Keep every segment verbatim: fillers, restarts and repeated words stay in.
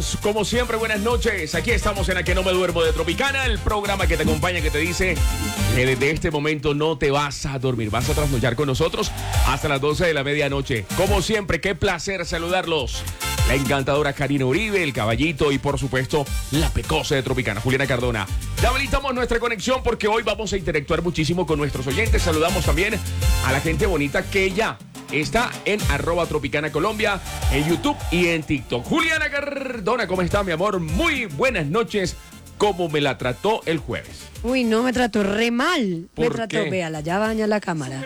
amigos, como siempre, buenas noches. Aquí estamos en A Que No Me Duermo de Tropicana, el programa que te acompaña, que te dice que desde este momento no te vas a dormir, vas a trasnochar con nosotros hasta las doce de la medianoche. Como siempre, qué placer saludarlos. La encantadora Karina Uribe, el caballito y por supuesto la pecosa de Tropicana, Juliana Cardona. Ya habilitamos nuestra conexión porque hoy vamos a interactuar muchísimo con nuestros oyentes. Saludamos también a la gente bonita que ya está en arroba Tropicana Colombia, en YouTube y en TikTok. Juliana Cardona, ¿cómo está, mi amor? Muy buenas noches. ¿Cómo me la trató el jueves? Uy, no, me trató re mal. ¿Por me trató, qué? véala, ya baña la cámara.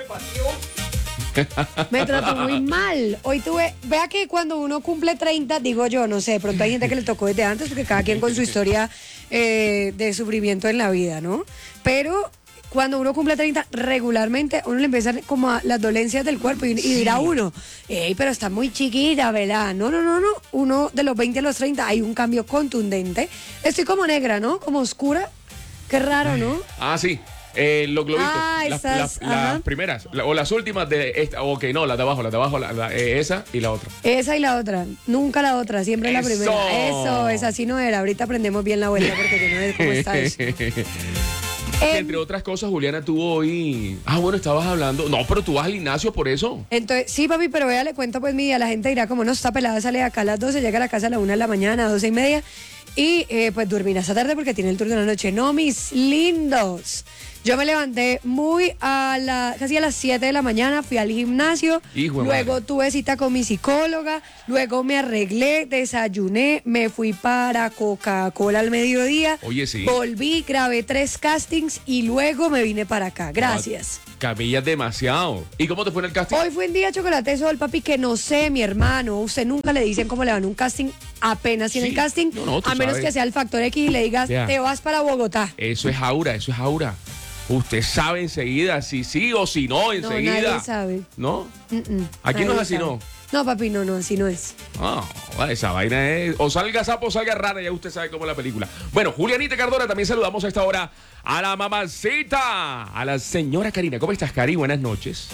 Me trató muy mal. Hoy tuve, vea que cuando uno cumple treinta, digo yo, no sé, de pronto hay gente que le tocó desde antes, porque cada quien con su historia eh, de sufrimiento en la vida, ¿no? Pero cuando uno cumple treinta, regularmente uno le empiezan como a las dolencias del cuerpo y, y dirá uno, ey, pero está muy chiquita, ¿verdad? No, no, no, no. Uno de los veinte a los treinta hay un cambio contundente. Estoy como negra, ¿no? Como oscura. Qué raro, ¿no? Ah, sí. Eh, los globitos, Ah, las, esas, las- ajá. las primeras, la- o las últimas de esta, ok, no, las de abajo, las de abajo, la- la- eh, esa y la otra. Esa y la otra, nunca la otra, siempre la Eso. primera. Eso, esa sí no era. Ahorita aprendemos bien la vuelta porque yo no sé cómo está eso. Em, Entre otras cosas, Juliana tuvo hoy... Ah, bueno, estabas hablando... No, pero tú vas al gimnasio por eso. Entonces, sí, papi, pero vea, le cuento pues mi día. La gente dirá, como no está pelada, sale de acá a las doce, llega a la casa a la una de la mañana, doce y media. Y eh, pues dormirá esta tarde porque tiene el turno de la noche. No, mis lindos. Yo me levanté muy a la, casi a las siete de la mañana, fui al gimnasio, Hijo de luego madre. tuve cita con mi psicóloga, luego me arreglé, desayuné, me fui para Coca-Cola al mediodía, Oye, sí. volví, grabé tres castings y luego me vine para acá. Gracias. Cabillas demasiado. ¿Y cómo te fue en el casting? Hoy fue un día chocolate sol, papi, que no sé, mi hermano. Usted nunca le dicen cómo le van un casting apenas en Sí. el casting, No, no, tú a menos sabes. que sea el factor X y le digas, Ya. te vas para Bogotá. Eso es aura, eso es aura. Usted sabe enseguida si sí o si no, No, enseguida. nadie sabe. ¿No? Mm-mm, Aquí no nadie es así, sabe. ¿no? No, papi, no, no, así no es. Ah, esa vaina es... O salga sapo o salga rana, ya usted sabe cómo es la película. Bueno, Julianita Cardona, también saludamos a esta hora a la mamacita, a la señora Karina. ¿Cómo estás, Cari? Buenas noches.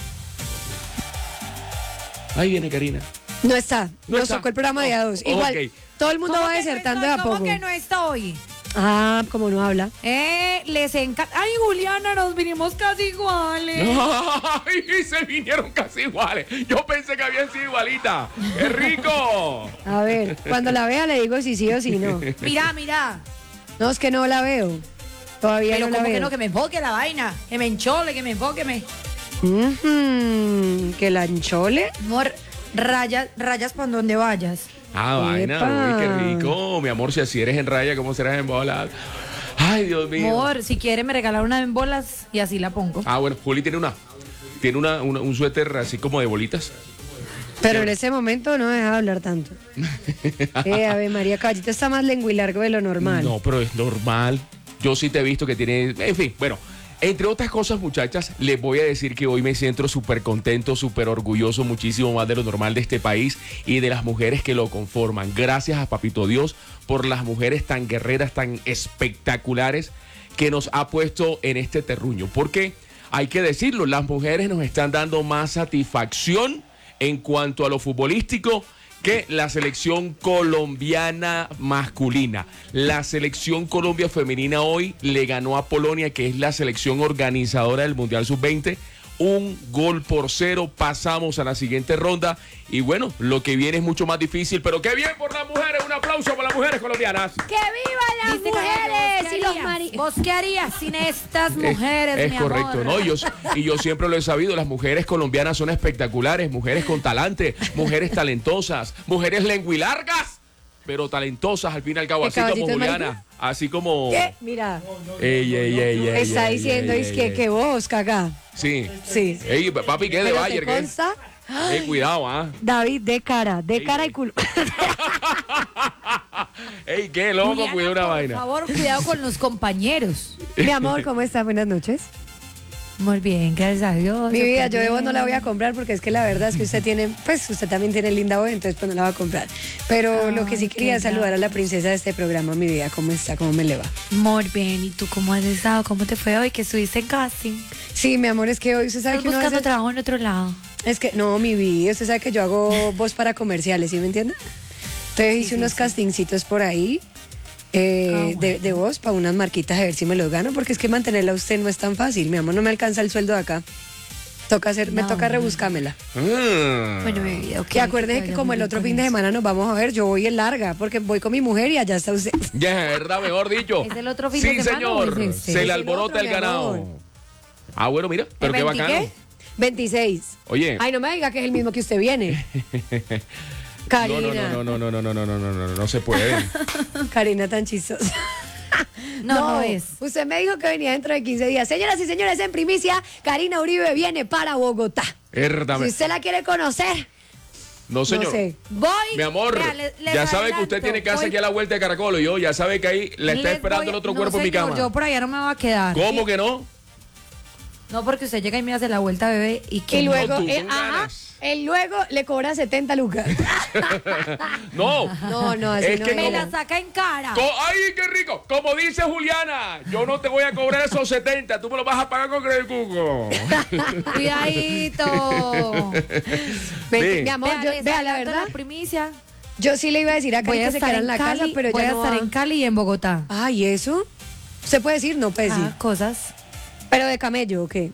Ahí viene Karina. No está, No nos está. tocó el programa de a dos. Oh, Igual, ok. todo el mundo ¿Cómo va que no desertando de está? a poco. ¿Cómo que no está hoy? Ah, como no habla. Eh, les encanta. Ay, Juliana, nos vinimos casi iguales. ¡Ay! Se vinieron casi iguales. Yo pensé que habían sido igualitas. ¡Qué rico! A ver, cuando la vea le digo si sí o si no. Mira, mira. No, es que no la veo. Todavía Pero no la como veo. que no, que me enfoque la vaina. Que me enchole, que me enfoque, me. Ujú, que la enchole. Amor, rayas, rayas por donde vayas. Ah, vaina, Epa. uy, qué rico. Mi amor, si así eres en raya, ¿cómo serás en bolas? Ay, Dios mío. Amor, si quiere me regala una en bolas y así la pongo. Ah, bueno, Juli tiene una. Tiene una, una- un suéter así como de bolitas. Pero en ese momento no deja de hablar tanto. Eh, a ver, María Caballito está más lenguilargo de lo normal. No, pero es normal. Yo sí te he visto que tiene. En fin, bueno. Entre otras cosas, muchachas, les voy a decir que hoy me siento súper contento, súper orgulloso, muchísimo más de lo normal de este país y de las mujeres que lo conforman. Gracias a Papito Dios por las mujeres tan guerreras, tan espectaculares que nos ha puesto en este terruño. Porque hay que decirlo, las mujeres nos están dando más satisfacción en cuanto a lo futbolístico que la selección colombiana masculina. La selección Colombia femenina hoy le ganó a Polonia, que es la selección organizadora del Mundial sub veinte. Un gol por cero, pasamos a la siguiente ronda y bueno, lo que viene es mucho más difícil, pero qué bien por las mujeres, un aplauso para las mujeres colombianas. ¡Que vivan las ¿Viste, Carlos? mujeres ¿Qué y los harías? maridos! ¿Vos qué harías sin estas mujeres, Es, es mi correcto, amor? ¿no? Y yo, y yo siempre lo he sabido, las mujeres colombianas son espectaculares, mujeres con talante, mujeres talentosas, mujeres lenguilargas, pero talentosas al fin y al cabo, ¿El así como caballito es Juliana, marica? así como... ¿Qué? Mira, Ey, ey, ey, ey, está ey, diciendo ey, es ey, que, ey. que vos, caca. Sí. Sí. Ey, papi, ¿qué de Pero te Bayer? ¿Qué? consta, Ey, cuidado, ¿ah? David, de cara, de cara y culo. Ey, qué loco, Juliana, cuida una por vaina. favor, cuidado con los compañeros. Mi amor, ¿cómo estás? Buenas noches. Muy bien, gracias a Dios. Mi vida, yo de vos también. no la voy a comprar porque es que la verdad es que usted tiene, pues usted también tiene linda voz, entonces pues no la va a comprar. Pero lo que sí Ay, quería qué es saludar a la gracia. princesa de este programa, mi vida, ¿cómo está? ¿Cómo me le va? Muy bien, ¿y tú cómo has estado? ¿Cómo te fue hoy que estuviste en casting? Sí, mi amor, es que hoy usted sabe ¿Estás que uno buscando hace- trabajo en otro lado? Es que, no, mi vida, usted sabe que yo hago voz para comerciales, ¿sí me entiende? Entonces hice sí, unos sí. castingcitos por ahí eh, Ah, bueno. de, de voz para unas marquitas a ver si me los gano, porque es que mantenerla a usted no es tan fácil. Mi amor, no me alcanza el sueldo de acá. Toca hacer, me No, toca no. rebuscármela. Mm. Bueno, mi vida, ok. Y acuérdese que como el otro fin de semana nos vamos a ver, yo voy en larga, porque voy con mi mujer y allá está usted. Ya, verdad, mejor dicho. ¿Es el otro fin sí, de semana o señor. es este? Se Es le el alborota otro, el mi ganado. amor. Ah, bueno, mira, pero ¿El qué veinti bacano. qué? veintiséis. Oye. Ay, no me diga que es el mismo que usted viene. Karina. No, no, no, no, no, no, no, no, no, no, no, no se puede. Karina tan chistosa. No, no es. Usted me dijo que venía dentro de quince días. Señoras y señores, en primicia, Karina Uribe viene para Bogotá. Érdame. Si usted la quiere conocer, No, señor. no sé. Voy. Mi amor, vea, le- les ya sabe que adelanto, usted tiene casa voy- aquí a la vuelta de Caracol y yo ya sabe que ahí la está les esperando voy- el otro no, cuerpo en mi señor, cama. Yo por allá no me voy a quedar. ¿Cómo que no? No, porque usted llega y me hace la vuelta, bebé, y que y no. luego, tú, eh, con ajá, ganas. él luego le cobra setenta lucas. No. No, no, así Es no que me es. la saca en cara. Co- ¡Ay, qué rico! Como dice Juliana, yo no te voy a cobrar esos setenta, tú me los vas a pagar con Credit Cuco. Cuidadito. Ve- Sí. Mi amor, Vea, yo- les vea, la adelanto verdad, la primicia. yo sí le iba a decir a Voy Karina a que se estar quedara en en la Cali, casa, pero voy ya a no estar va. en Cali y en Bogotá. Ay, ¿eso? ¿Se puede decir? No puede decir. Ah, cosas. ¿Pero de camello o qué?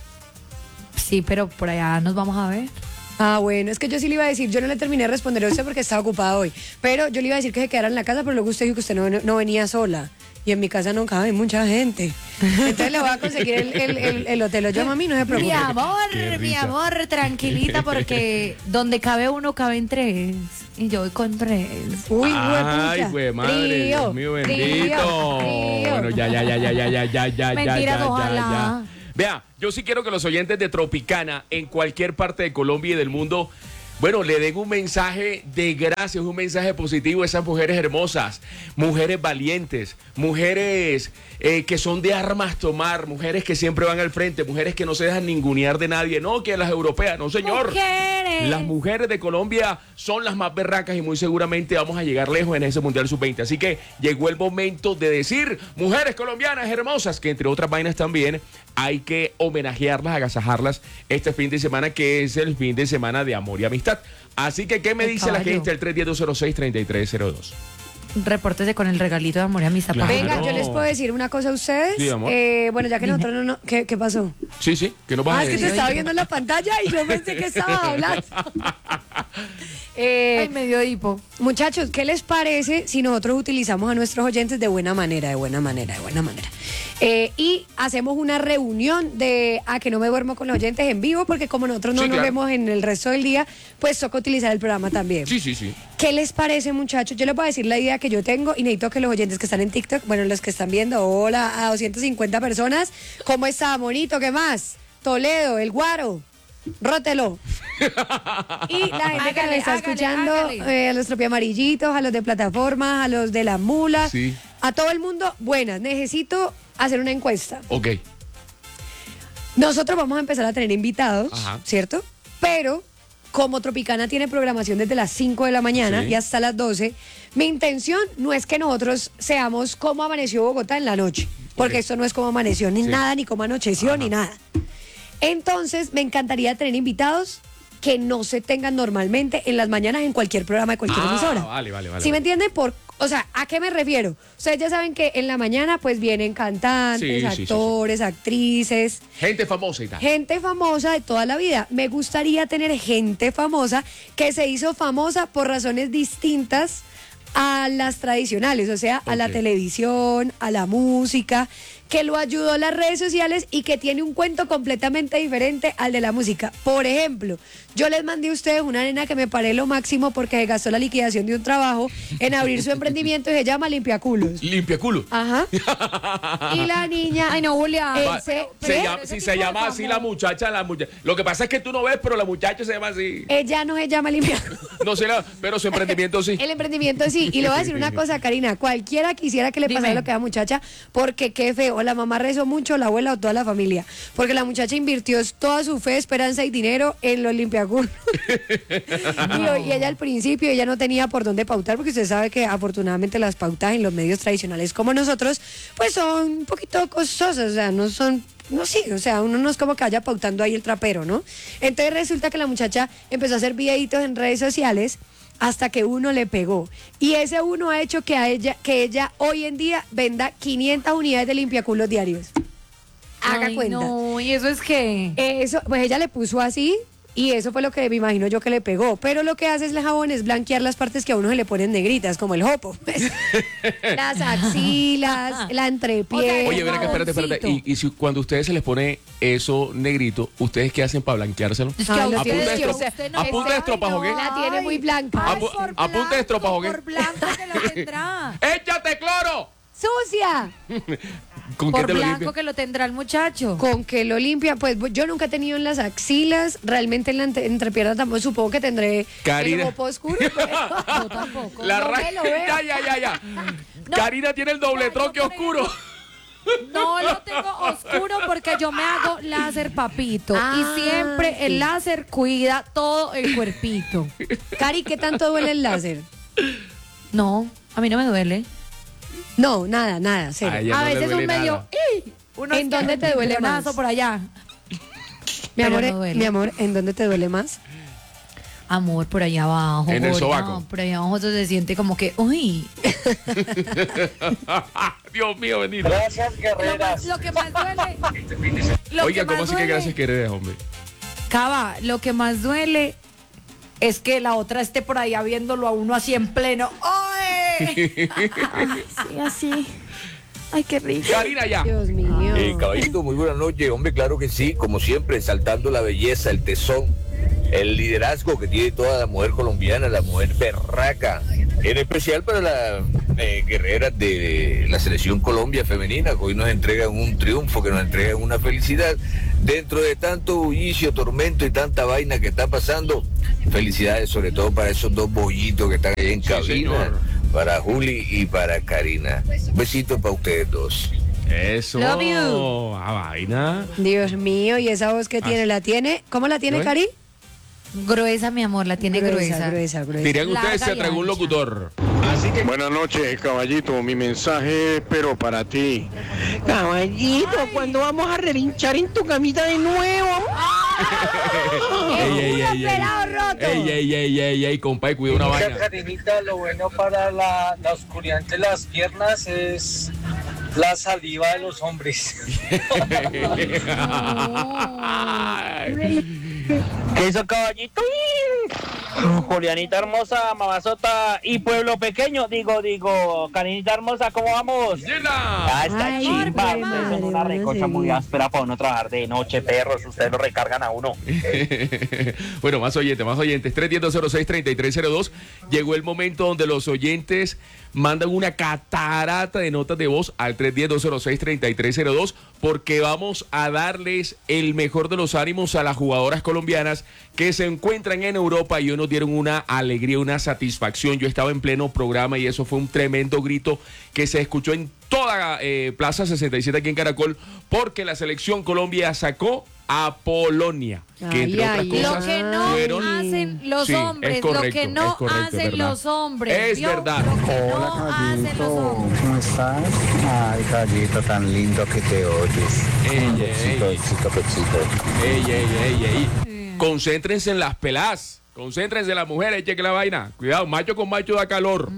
Sí, pero por allá nos vamos a ver. Ah, bueno, es que yo sí le iba a decir, yo no le terminé de responder a usted porque estaba ocupada hoy, pero yo le iba a decir que se quedara en la casa, pero luego usted dijo que usted no, no venía sola. Y en mi casa no cabe mucha gente. Entonces le voy a conseguir el, el, el, el hotel. Lo llamo a mí, no se Mi preocupe. amor, Qué mi risa. amor, tranquilita, porque donde cabe uno, caben tres. Y yo voy con tres. Uy, Ay, güey, madre, Dios mío bendito. Bueno, ya, ya, ya, ya, ya, ya, ya, ya, Mentiras, ya, ya, ojalá. ya. Vea, yo sí quiero que los oyentes de Tropicana, en cualquier parte de Colombia y del mundo, bueno, le den un mensaje de gracias, un mensaje positivo a esas mujeres hermosas, mujeres valientes, mujeres eh, que son de armas tomar, mujeres que siempre van al frente, mujeres que no se dejan ningunear de nadie, no, que las europeas, no señor. Mujeres. Las mujeres de Colombia son las más berracas y muy seguramente vamos a llegar lejos en ese Mundial sub veinte. Así que llegó el momento de decir, mujeres colombianas hermosas, que entre otras vainas también hay que homenajearlas, agasajarlas este fin de semana, que es el fin de semana de amor y amistad. Así que, ¿qué me El dice la caballo. gente al tres uno cero, cero seis, tres tres cero dos? Repórtese con el regalito de amor y amistad. Claro. para- Venga, yo les puedo decir una cosa a ustedes. Sí, amor. Eh, bueno, ya que nosotros no, no ¿qué, ¿qué pasó? Sí, sí, que nos vas Ah, a es que te decir. estaba viendo en la pantalla y yo pensé que estabas hablando. Eh, Ay, medio hipo. Muchachos, ¿qué les parece si nosotros utilizamos a nuestros oyentes de buena manera, de buena manera, de buena manera? Eh, y hacemos una reunión de a que no me duermo con los oyentes en vivo, porque como nosotros no Sí, nos claro. vemos en el resto del día, pues toca utilizar el programa también. Sí, sí, sí. ¿Qué les parece, muchachos? Yo les voy a decir la idea que yo tengo y necesito que los oyentes que están en TikTok, bueno, los que están viendo, hola, a doscientas cincuenta personas, ¿cómo está, monito? ¿Qué más? Toledo, el guaro, rótelo. Y la gente que nos Hágale, está hágale, escuchando, hágale. eh, a los tropiamarillitos, a los de plataformas, a los de la mula, Sí. a todo el mundo, buenas. Necesito hacer una encuesta. Ok. Nosotros vamos a empezar a tener invitados, Ajá. ¿cierto? Pero como Tropicana tiene programación desde las cinco de la mañana Sí. y hasta las doce, mi intención no es que nosotros seamos como amaneció Bogotá en la noche, porque Ok. esto no es como amaneció ni Sí. nada, ni como anocheció, ni nada. Entonces, me encantaría tener invitados que no se tengan normalmente en las mañanas en cualquier programa de cualquier Ah, emisora. vale, vale, vale, ¿Sí me vale. entienden? Por, o sea, ¿a qué me refiero? Ustedes ya saben que en la mañana pues vienen cantantes, Sí, sí, sí, sí. actores, actrices, Gente famosa y tal. gente famosa de toda la vida. Me gustaría tener gente famosa que se hizo famosa por razones distintas a las tradicionales, o sea, a la Ok. televisión, a la música, que lo ayudó a las redes sociales y que tiene un cuento completamente diferente al de la música. Por ejemplo, yo les mandé a ustedes una nena que me paré lo máximo porque se gastó la liquidación de un trabajo en abrir su emprendimiento y se llama Limpiaculos. Limpia culo. Ajá. Y la niña... Ay, no, Julia. Eh, Va, se- se pero llama- ese si tipo se de llama así famoso. la muchacha, la muchacha. Lo que pasa es que tú no ves, pero la muchacha se llama así. Ella no se llama Limpiaculos. No sé, la- pero su emprendimiento sí. El emprendimiento sí. Y le voy a decir una cosa, Karina. Cualquiera quisiera que le pasara Dime. lo que a la muchacha, porque qué feo. La mamá rezó mucho, la abuela o toda la familia. Porque la muchacha invirtió toda su fe, esperanza y dinero en los limpiaculos. y, y ella al principio, ella no tenía por dónde pautar, porque usted sabe que afortunadamente las pautas en los medios tradicionales como nosotros, pues son un poquito costosas. O sea, no son... No, sí, o sea, uno no es como que vaya pautando ahí el trapero, ¿no? Entonces resulta que la muchacha empezó a hacer videitos en redes sociales hasta que uno le pegó. Y ese uno ha hecho que, a ella, que ella hoy en día venda quinientas unidades de limpiaculos diarios. Haga Ay, cuenta. No, ¿y eso es qué? Eso, pues ella le puso así y eso fue lo que me imagino yo que le pegó. Pero lo que hace es el jabón es blanquear las partes que a uno se le ponen negritas, como el jopo. Pues. Las axilas, la entrepié. Oye, ven acá, espérate, espérate. Y, y si cuando a ustedes se les pone eso negrito, ¿ustedes qué hacen para blanqueárselo? Es que Ay, a lo ¿A punta ustedes- de tienes estro- que- usted no a punta de sabe, estropajo, no. qué? La tiene muy blanca. A Ay, pu- por a punta de blanco, estropajo, ¿qué? Por blanco que lo tendrá. ¡Échate cloro! ¡Sucia! ¿Con qué Por te lo blanco limpias? que lo tendrá el muchacho. Con que lo limpia, pues yo nunca he tenido en las axilas, realmente en la entre- entrepierna tampoco, supongo que tendré Karina. el jopo oscuro, pero Yo tampoco. La no ra- me lo veo. Ya, ya, ya, ya. No. Karina tiene el doble Ya, yo troque por oscuro. No lo tengo oscuro porque yo me hago láser, papito. Ah, y siempre sí. el láser cuida todo el cuerpito. Cari, ¿qué tanto duele el láser? No, a mí no me duele. No, nada, nada, cero. Ay, ya A no le veces duele un medio. nada. ¡ih! Uno ¿En es que dónde te un duele tironazo más? por allá. mi pero amor, no duele. mi amor, ¿en dónde te duele más? Amor, por allá abajo. En el gorda, sobaco. Por allá abajo eso se siente como que, uy. Dios mío, bendito. Gracias, Lo, guerreras. más- lo que más duele. lo Oiga, que ¿cómo más así que duele- gracias querés, hombre? Cava, lo que más duele es que la otra esté por allá viéndolo a uno así en pleno. ¡Ay! Sí, así. Ay, qué rico. Karina, ya. Dios mío. Eh, caballito, muy buenas noches. Hombre, claro que sí, como siempre, exaltando la belleza, el tesón, el liderazgo que tiene toda la mujer colombiana, la mujer berraca. En especial para las eh, guerreras de la selección Colombia femenina, que hoy nos entregan un triunfo, que nos entregan una felicidad. Dentro de tanto bullicio, tormento y tanta vaina que está pasando, felicidades sobre todo para esos dos bollitos que están ahí en Sí, cabina, señor. para Juli y para Karina. Un besito para ustedes dos. Eso. Love you. Ah, vaina. Dios mío, y esa voz que Ah. tiene, ¿la tiene? ¿Cómo la tiene, ¿No es? Cari? Gruesa, mi amor, la tiene gruesa. gruesa, gruesa. Dirían Larga ustedes, se y tragó un ancha. locutor. Buenas noches, caballito. Mi mensaje, pero para ti. Caballito, ¿cuándo vamos a relinchar en tu camita de nuevo? Ey, ey, ey, ey. pelado roto. Ey, ey, ey, ey, ey, compadre, cuida una Mira, vaina. Karinita, lo bueno para la, la oscuridad de las piernas es la saliva de los hombres. ¿Qué hizo caballito? Julianita hermosa, mamazota y pueblo pequeño. Digo, digo, Karinita hermosa, ¿cómo vamos? ¡Llena! Ah, está Ay, chimba. madre, Ustedes son una madre, recocha muy señor. áspera para uno trabajar de noche, perros. Ustedes lo recargan a uno. Bueno, más oyentes, más oyentes. tres uno cero, cero seis, tres tres cero dos. Llegó el momento donde los oyentes mandan una catarata de notas de voz al tres uno cero, cero seis, tres tres cero dos porque vamos a darles el mejor de los ánimos a las jugadoras colombianas que se encuentran en Europa y hoy nos dieron una alegría, una satisfacción. Yo estaba en pleno programa y eso fue un tremendo grito que se escuchó en toda eh, Plaza sesenta y siete aquí en Caracol porque la selección Colombia sacó a Polonia, que entre Ay, otras ay, cosas Lo que no fueron... hacen los Sí, es hombres, correcto, lo que es no correcto, es hacen verdad. los hombres. Es ¿vio? verdad. Lo que no hacen los hombres. ¿Cómo estás? Ay, Gallito, tan lindo que te oyes. Ey, Pechito, ey. pechito, pechito. Ey, ey, ey, ey. Concéntrense en las pelas. Concéntrense en las mujeres, cheque la vaina. Cuidado, macho con macho da calor.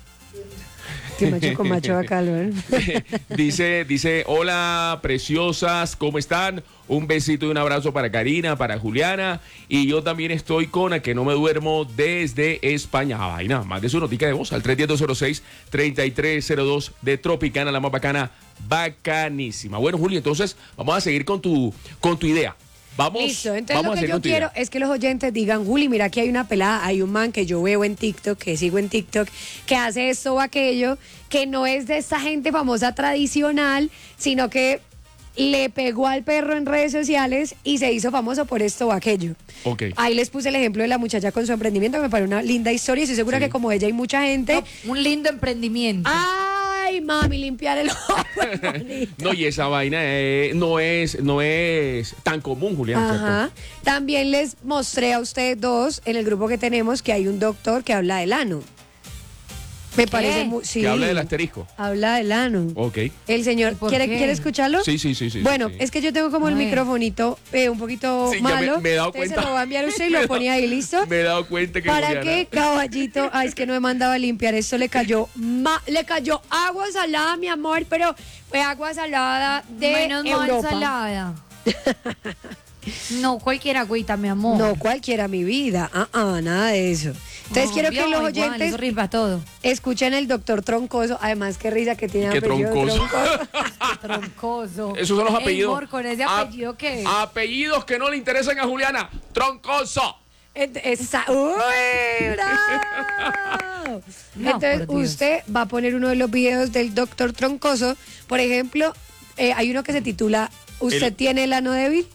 Que macho con macho da calor. dice, dice, hola, preciosas, ¿cómo están? Un besito y un abrazo para Karina, para Juliana. Y yo también estoy con a que no me duermo desde España. Ah, vaina, más de su notica de voz al tres uno cero, cero seis, tres tres cero dos de Tropicana, la más bacana, bacanísima. Bueno, Juli, entonces vamos a seguir con tu, con tu idea. Vamos, Listo, entonces vamos lo a que seguir yo con tu quiero idea. es que los oyentes digan, Juli, mira, aquí hay una pelada, hay un man que yo veo en TikTok, que sigo en TikTok, que hace esto o aquello, que no es de esta gente famosa tradicional, sino que le pegó al perro en redes sociales y se hizo famoso por esto o aquello. Ok. Ahí les puse el ejemplo de la muchacha con su emprendimiento, que me parece una linda historia, y estoy segura Sí. que como ella hay mucha gente... No, un lindo emprendimiento. Ay, mami, limpiar el ojo. es bonito. No, y esa vaina eh, no es no es tan común, Julián, Ajá. ¿cierto? También les mostré a ustedes dos en el grupo que tenemos que hay un doctor que habla del ano. Me parece muy... Sí. Que habla del asterisco. Habla del ano. Ok. El señor, ¿Por ¿quiere, qué? ¿quiere escucharlo? Sí, sí, sí, sí. Bueno, sí. es que yo tengo como el A ver. microfonito eh, un poquito Sí, ya me- malo. me he dado Entonces cuenta. se lo va a enviar usted y Me he lo dado- pone ahí, ¿listo? Me he dado cuenta que ¿Para Juliana- qué, caballito? Ay, es que no he mandado a limpiar. Esto le cayó ma- le cayó agua salada, mi amor, pero fue agua salada de Menos mal Europa. ensalada. No, cualquier agüita, mi amor. No cualquiera, mi vida. Ah, ah, nada de eso. Entonces No, quiero que vio, los igual, oyentes eso rifa todo. escuchen el doctor Troncoso. Además, qué risa que tiene Qué apellido troncoso. Troncoso. Troncoso. Esos son los Ey, apellidos. amor, con ese A- apellido que... Apellidos que no le interesan a Juliana. Troncoso. Ent- esa- ¡Uy, bravo! No, Entonces, por Dios. usted va a poner uno de los videos del doctor Troncoso. Por ejemplo, eh, hay uno que se titula ¿Usted El- tiene el ano débil?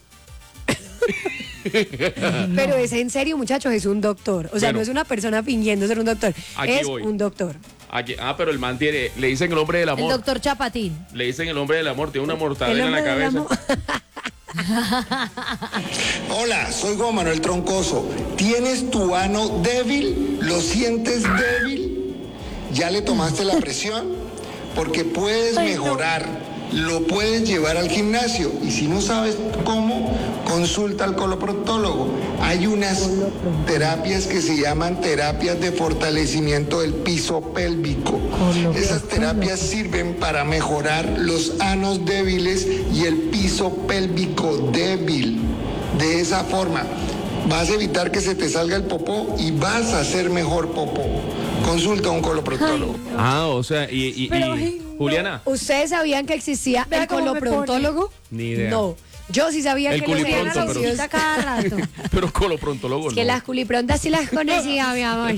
Pero es en serio, muchachos, es un doctor. O sea, Bueno. no es una persona fingiendo ser un doctor. Aquí es voy. un doctor. Aquí- ah, pero el man tiene, le dicen el hombre del El amor. doctor Chapatín. Le dicen el hombre del amor, tiene una El mortadela en la hombre del cabeza. amor. Hola, soy Juan Manuel Troncoso. ¿Tienes tu ano débil? ¿Lo sientes débil? ¿Ya le tomaste la presión? Porque puedes mejorar, lo puedes llevar al gimnasio. Y si no sabes cómo, consulta al coloproctólogo. Hay unas terapias que se llaman terapias de fortalecimiento del piso pélvico. Esas terapias sirven para mejorar los anos débiles y el piso pélvico débil. De esa forma, vas a evitar que se te salga el popó y vas a hacer mejor popó. Consulta a un coloproctólogo. Ah, o sea, y, y- y- Pero, ay, no. Juliana. ¿Ustedes sabían que existía Vea el cómo me coloprontólogo? Ni idea. No. Yo sí sabía El que los culipronto, habían pero- existido. cada rato. Pero coloprontólogo Que no. las culiprontas sí las conocía, mi amor.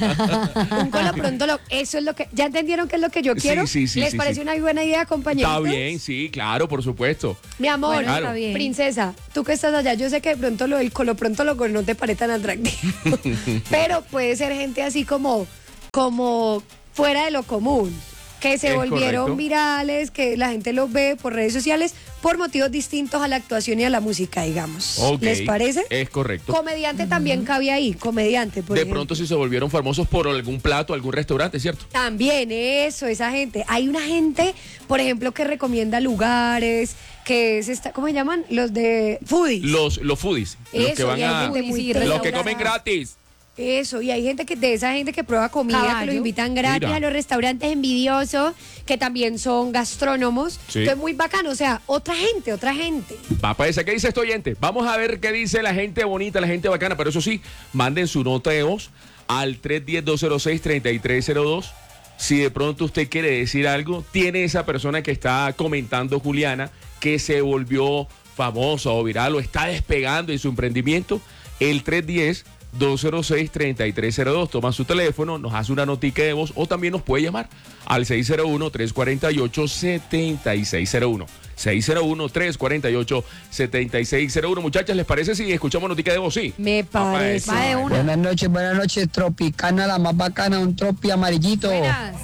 Un coloprontólogo, eso es lo que... ¿Ya entendieron qué es lo que yo Sí, quiero? sí, sí, ¿Les sí, parece sí. una buena idea, compañeritos? Está bien, sí, claro, por supuesto. Mi amor, Bueno, está bien. princesa, tú que estás allá, yo sé que de pronto lo del coloprontólogo no te parece tan atractivo, pero puede ser gente así como, como fuera de lo común, que se Es volvieron correcto. virales, que la gente los ve por redes sociales por motivos distintos a la actuación y a la música, digamos. Ok, ¿Les parece? Es correcto. Comediante también cabe ahí, comediante, por De ejemplo. pronto si se volvieron famosos por algún plato, algún restaurante, ¿cierto? También eso, esa gente. Hay una gente, por ejemplo, que recomienda lugares, que es esta, ¿cómo se llaman? Los de foodies. Los, los foodies, los Eso, que van y hay a... gente muy Sí, Los que restaurada. comen gratis. Eso, y hay gente que de esa gente que prueba comida, que Caballo. los invitan gratis Mira. a los restaurantes envidiosos, que también son gastrónomos. Sí. Entonces, muy bacano. O sea, otra gente, otra gente. Va para esa. ¿Qué dice este oyente? Vamos a ver qué dice la gente bonita, la gente bacana. Pero eso sí, manden su nota de voz al tres uno cero, dos cero seis, tres tres cero dos. Si de pronto usted quiere decir algo, tiene esa persona que está comentando, Juliana, que se volvió famosa o viral o está despegando en su emprendimiento, el tres uno cero, dos cero seis, tres tres cero dos. Toma su teléfono, nos hace una notica de voz o también nos puede llamar al seis cero uno, tres cuatro ocho, siete seis cero uno. seis cero uno, tres cuatro ocho, siete seis cero uno. Muchachas, ¿les parece si escuchamos notica de voz? Sí. Me Va pa' parece. eso. Va de una. Buenas noches, buenas noches, Tropicana, la más bacana, un tropi amarillito. Buenas.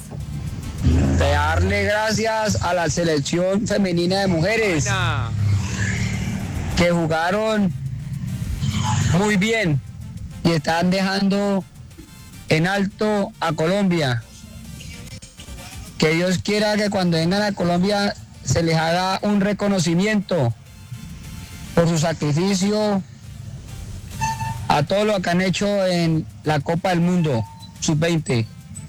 De darle gracias a la selección femenina de mujeres Buena. que jugaron muy bien y están dejando en alto a Colombia. Que Dios quiera que cuando vengan a Colombia se les haga un reconocimiento por su sacrificio a todo lo que han hecho en la Copa del Mundo sub veinte.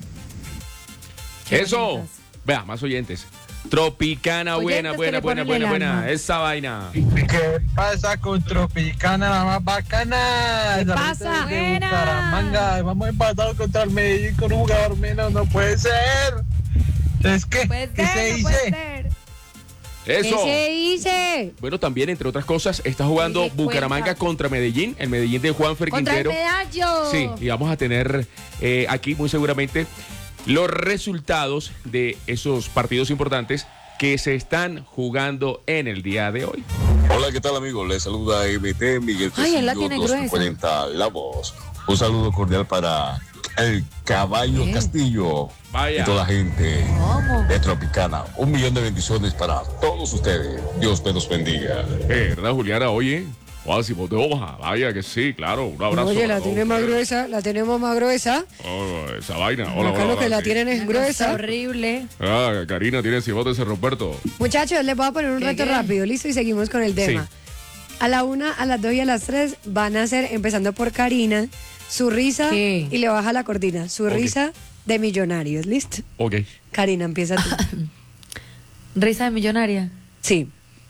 Eso. bonitas. Vea, más oyentes. Tropicana, buena, Oyentes que buena, le buena, ponen buena, el buena. alma. Esa vaina. ¿Qué pasa con Tropicana, la más bacana? ¿Qué La pasa? gente de Buena. Bucaramanga, vamos empatados contra el Medellín con un jugador menos, no puede ser. Entonces, ¿qué? Puede ¿Qué ser, se no puede dice? ser. Eso. ¿Qué se dice? Bueno, también, entre otras cosas, está jugando Sí, se Bucaramanga cuenta. contra Medellín, el Medellín de Juanfer Contra el Quintero. medallo. Sí, y vamos a tener eh, aquí muy seguramente los resultados de esos partidos importantes que se están jugando en el día de hoy. Hola, ¿qué tal, amigos? Les saluda M T Miguel Ay, él la Tecillo, tiene dos gruesa. cuarenta La Voz. Un saludo cordial para el Caballo Bien. Castillo Vaya. y toda la gente ¿Cómo? de Tropicana. Un millón de bendiciones para todos ustedes. Dios me los bendiga. Eh, ¿Verdad, Juliana? Oye, Máximo de hoja, vaya que sí, claro, un abrazo. Oye, la para tiene todos más ustedes. gruesa, la tenemos más gruesa. Oh, esa vaina, hola, Acá hola, lo que hola, la sí. tienen es gruesa. Horrible. Ah, Karina tiene cibote ese Roberto. Muchachos, les voy a poner un ¿Qué, reto qué? rápido, listo, y seguimos con el tema. Sí. A la una, a las dos y a las tres van a ser, empezando por Karina, su risa ¿Qué? y le baja la cortina, su Ok. risa de millonarios, ¿listo? Ok. Karina, empieza tú. Risa de millonaria. Sí.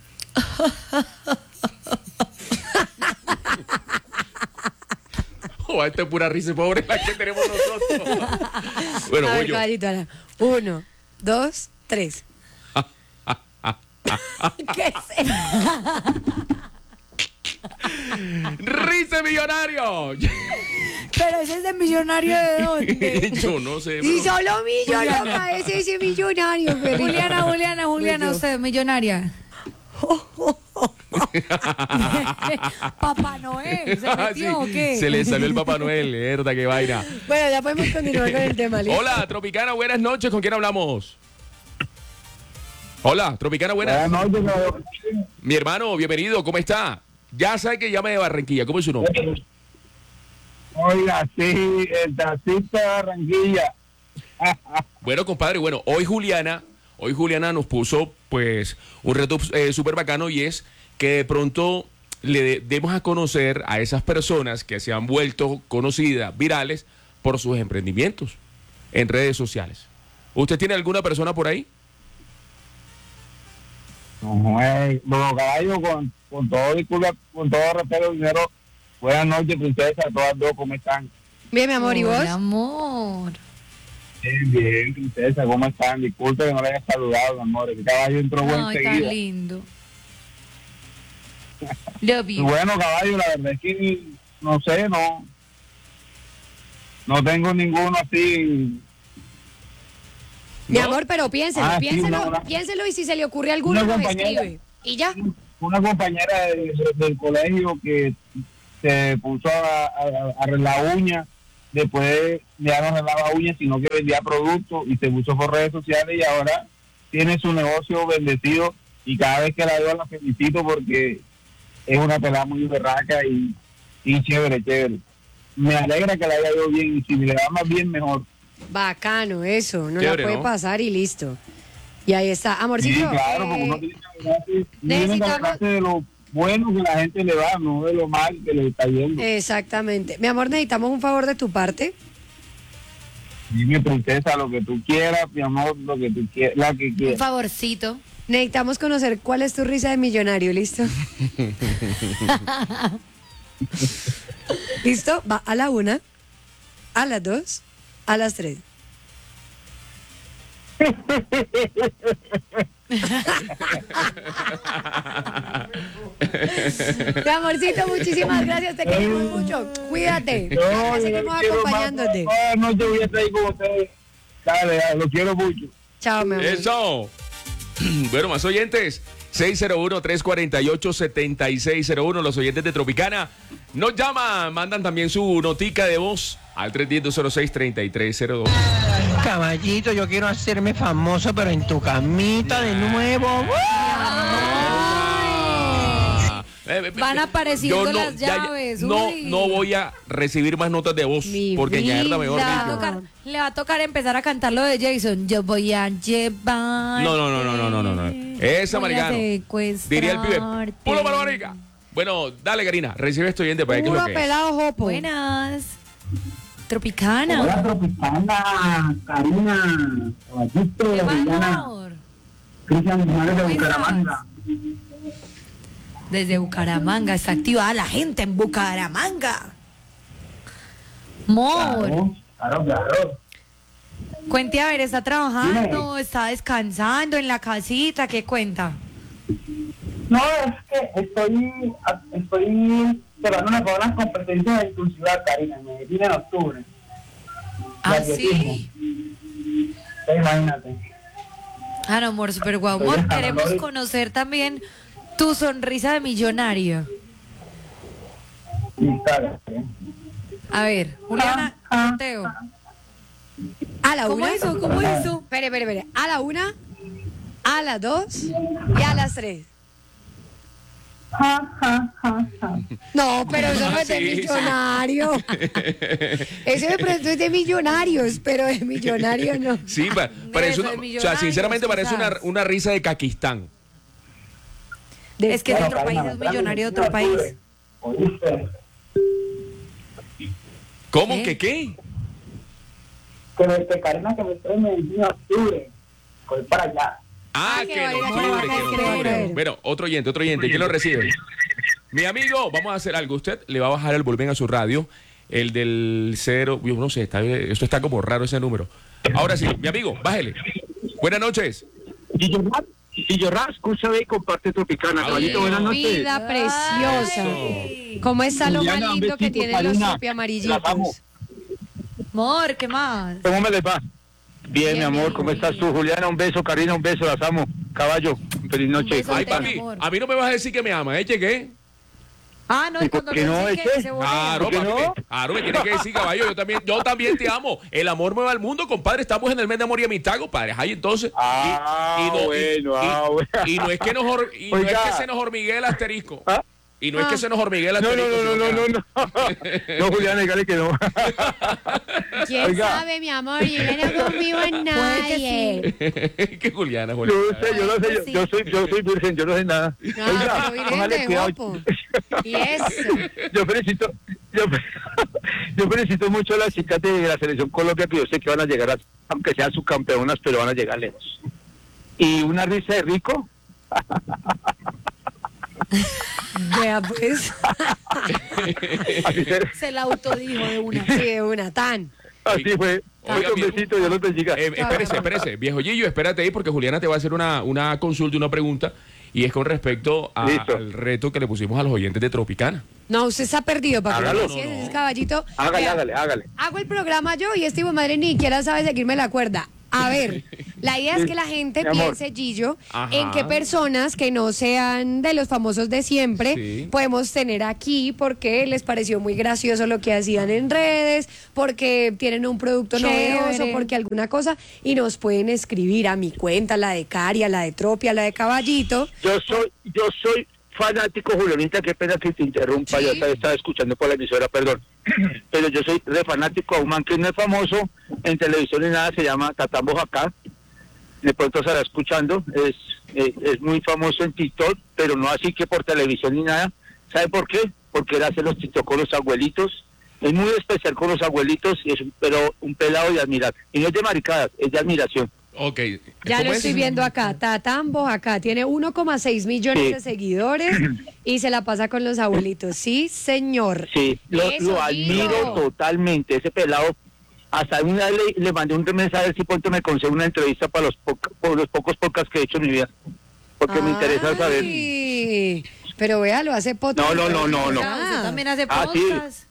Oh, esta es pura risa pobre la que tenemos nosotros. Bueno, a voy ver, yo. caballito, ahora. Uno, dos, tres. ¿Qué es eso? ¡Risa millonario! Pero ese es de millonario de dónde. Yo no sé, Y bro. solo millonario, loca, ese es ese millonario, perrito. Juliana, Juliana, Juliana, Pues yo. usted, millonaria. Papá Noel, ¿se Ah, metió sí, o qué? se le salió el Papá Noel, verdad, qué vaina. Bueno, ya podemos continuar con el tema, ¿listo? Hola, Tropicana, buenas noches, ¿con quién hablamos? Hola, Tropicana, buenas. Buenas noches, cabrón. Mi hermano, bienvenido, ¿cómo está? Ya sabe que llame de Barranquilla, ¿cómo es su nombre? Oiga, sí, el taxista de Barranquilla. Bueno, compadre, bueno, hoy Juliana, hoy Juliana nos puso, pues, un reto eh, súper bacano y es que de pronto le de- demos a conocer a esas personas que se han vuelto conocidas, virales, por sus emprendimientos en redes sociales. ¿Usted tiene alguna persona por ahí? No, güey. Bueno, caballo, con, con todo disculpa, con todo respeto, dinero. Buenas noches, princesa, todas dos, ¿cómo están? Bien, mi amor, ¿y vos? Hola, amor. Bien, bien, princesa, ¿cómo están? Disculpe que no le haya saludado, mi amor. El caballo entró buen Ay, tan seguido. lindo. Love Y you. bueno, caballo, la verdad es que no sé, no. No tengo ninguno así. Mi ¿No? amor, pero piénselo, Ah, sí, piénselo, no, no. piénselo y si se le ocurre alguno Una nos compañera. escribe. Y ya. Una compañera de- de- del colegio que se puso a, a- a arreglar uñas, después ya no arreglaba uñas, sino que vendía productos y se puso por redes sociales y ahora tiene su negocio bendecido y cada vez que la veo la felicito porque es una pelada muy berraca y, y chévere, chévere. Me alegra que la haya ido bien y si me le va más bien, mejor. Bacano, eso. No Chévere, la puede ¿no? pasar y listo. Y ahí está. Sí, Amorcito, claro, porque eh, uno tiene que alegrarse- uno tiene que necesitamos- alegrarse de lo bueno que la gente le da, no de lo mal que le está yendo. exactamente. Mi amor, necesitamos un favor de tu parte. Dime, princesa, lo que tú quieras, mi amor, lo que tú quieras, la que Un quieras. favorcito. Necesitamos conocer cuál es tu risa de millonario, ¿listo? ¿Listo? Va a la una, a las dos, a las tres. Mi amorcito, muchísimas gracias, te queremos mucho. Cuídate. No, Ya yo seguimos lo quiero más, acompañándote. toda la noche voy a estar ahí con ustedes. Dale, dale, lo quiero mucho. Chao, mi amor. Eso. Bueno, más oyentes. seis cero uno, tres cuatro ocho, siete seis cero uno. Los oyentes de Tropicana nos llaman, mandan también su notica de voz al tres uno cero, dos cero seis, tres tres cero dos. Caballito, yo quiero hacerme famoso, pero en tu camita de nuevo. Van apareciendo Yo no, las ya- ya- llaves. no, uy. no voy a recibir más notas de voz Mi porque ñerda mejor Le va, a dicho. tocar, le va a tocar empezar a cantar lo de Jason. Yo voy a llevar. No, no, no, no, no, no, no, no. Esa, Voy a maricano. Diría el pibe. secuestrarte. ¡Puro para marica! Bueno, dale, Karina. Recibe esto oyente para ver qué es Puro lo que es. pelado jopo. Buenas. Tropicana. Hola, Tropicana, Karina, Caballito, ¿Qué va, Juliana, amor? Cristian Jiménez de ¿Cómo estás? Bucaramanga. Desde Bucaramanga. Está activada la gente en Bucaramanga. Amor. Claro, claro, claro. Cuente a ver, ¿está trabajando? ¿Está descansando en la casita? ¿Qué cuenta? No, es que estoy, estoy preparándome para unas competencias de tu ciudad, Karina, en Medellín en octubre. ¿Ah, atletismo. sí? Sí, imagínate. Ah, no, amor, súper guau. Estoy Amor, dejando queremos ahorita. conocer también tu sonrisa de millonario. Sí, claro. ¿eh? A ver, Juliana, Teo. A la ¿Cómo una. hizo? ¿Cómo hizo? Espere, espere, espere. A la una, a las dos y a las tres. Ja, ja, ja, ja. No, pero eso no es de Sí, sí. millonario. Eso de pronto es de millonarios, pero de millonario no. Sí, pa- parece una, o sea, sinceramente parece una, una risa de Caquistán. Es que de otro país es millonario de otro país. ¿Cómo? ¿Eh? ¿Que qué? Que me te Karina que me trae Medellín en octubre. Voy para allá. Ah, Ah, que que vaya, no que octubre, vaya, que no que octubre. vaya. Bueno, otro oyente, otro oyente. ¿Quién lo recibe? Mi amigo, vamos a hacer algo. Usted le va a bajar el volumen a su radio. El del cero. Yo no sé, está, esto está como raro ese número. Ahora sí, mi amigo, bájele. Buenas noches. Gillo Ras, escúchame y comparte Tropicana. Ay, Caballito, buenas noches. Vida preciosa. ¿Cómo está lo más Juliana, un lindo que besito, tienen los Karina. tropi Las amo. amarillitos? Amor, ¿qué más? ¿Cómo me les va? Bien, Bien, mi amor, bien, ¿cómo bien. estás tú? Juliana, un beso, Karina, un beso, las amo. Caballo, feliz noche. beso. Ay, Te amo, papi, amor. a mí no me vas a decir que me ama, ¿eh? ¿Qué? Ah, no, y ¿Y por cuando qué le no, dicen es que que? se volea. Claro, ¿Por qué papi, no? me- claro, me tienes que decir, caballo, yo también, yo también te amo. El amor mueve al mundo, compadre. Estamos en el mes de amor y amistad, compadre. Ay, entonces. y- Ah, y, no, y- bueno, y- ah, bueno. y no es que nos hor- y no es Oiga. que se nos hormiguee el asterisco. ¿Ah? Y no es que se nos hormiguee el No, no, asterisco. no, no, no, no, no. No, Juliana, dígale que no. ¿Quién Oiga. sabe, mi amor? Yo no confío en nadie. que Juliana, Yo Juliana. sé, yo lo sé, yo, yo soy, yo soy virgen, yo no sé nada. No, pero virgen póngale de cuidado. guapo. Y eso. Yo felicito, yo, yo felicito mucho a las chicas de la selección Colombia, que yo sé que van a llegar, a, aunque sean subcampeonas, pero van a llegar lejos. Y una risa de rico. Vea, pues. Así, se- Se la autodijo de una. Sí, de una tan. así fue. Oiga, Muchos viejo. besitos, Dios los bendiga. Eh, espérese, espérese. Viejo Gillo, espérate ahí porque Juliana te va a hacer una, una consulta, una pregunta. Y es con respecto a- Listo. al reto que le pusimos a los oyentes de Tropicana. No, usted está perdido, papi. Hágalo. Sí, ese es caballito. Hágale, Vea, hágale, hágale. Hago el programa yo y este hijo de madre ni siquiera sabe seguirme la cuerda. A ver, la idea es que la gente Mi amor. piense, Gillo, Ajá. en qué personas que no sean de los famosos de siempre Sí. podemos tener aquí porque les pareció muy gracioso lo que hacían en redes, porque tienen un producto Chévere. novedoso, porque alguna cosa, y nos pueden escribir a mi cuenta, la de Cari, a la de Tropi, a la de Caballito. Yo soy, yo soy fanático, Julianita, qué pena que te interrumpa, Sí. ya estaba, estaba escuchando por la emisora, perdón. Pero yo soy re fanático a un man que no es famoso en televisión ni nada, se llama Tatán Bojacá. De pronto se estará escuchando, es, eh, es muy famoso en TikTok, pero no así que por televisión ni nada. ¿Sabe por qué? Porque él hace los TikTok con los abuelitos. Es muy especial con los abuelitos, y es un, pero un pelado de admirar. Y no es de maricadas, es de admiración. Ok. Ya ¿Cómo lo es? estoy viendo acá. Tatán Bojacá tiene uno coma seis millones Sí. de seguidores y se la pasa con los abuelitos. Sí, señor. Sí, lo, Eso, lo admiro Guido. totalmente. Ese pelado, hasta una vez le, le mandé un mensaje a ver si pronto me consigue una entrevista para los, poca- por los pocos podcasts que he hecho en mi vida. Porque me interesa saber. Ay, pero vea, lo hace poto. No, no, no, no, no. Ah, usted también hace Ah, sí. podcast.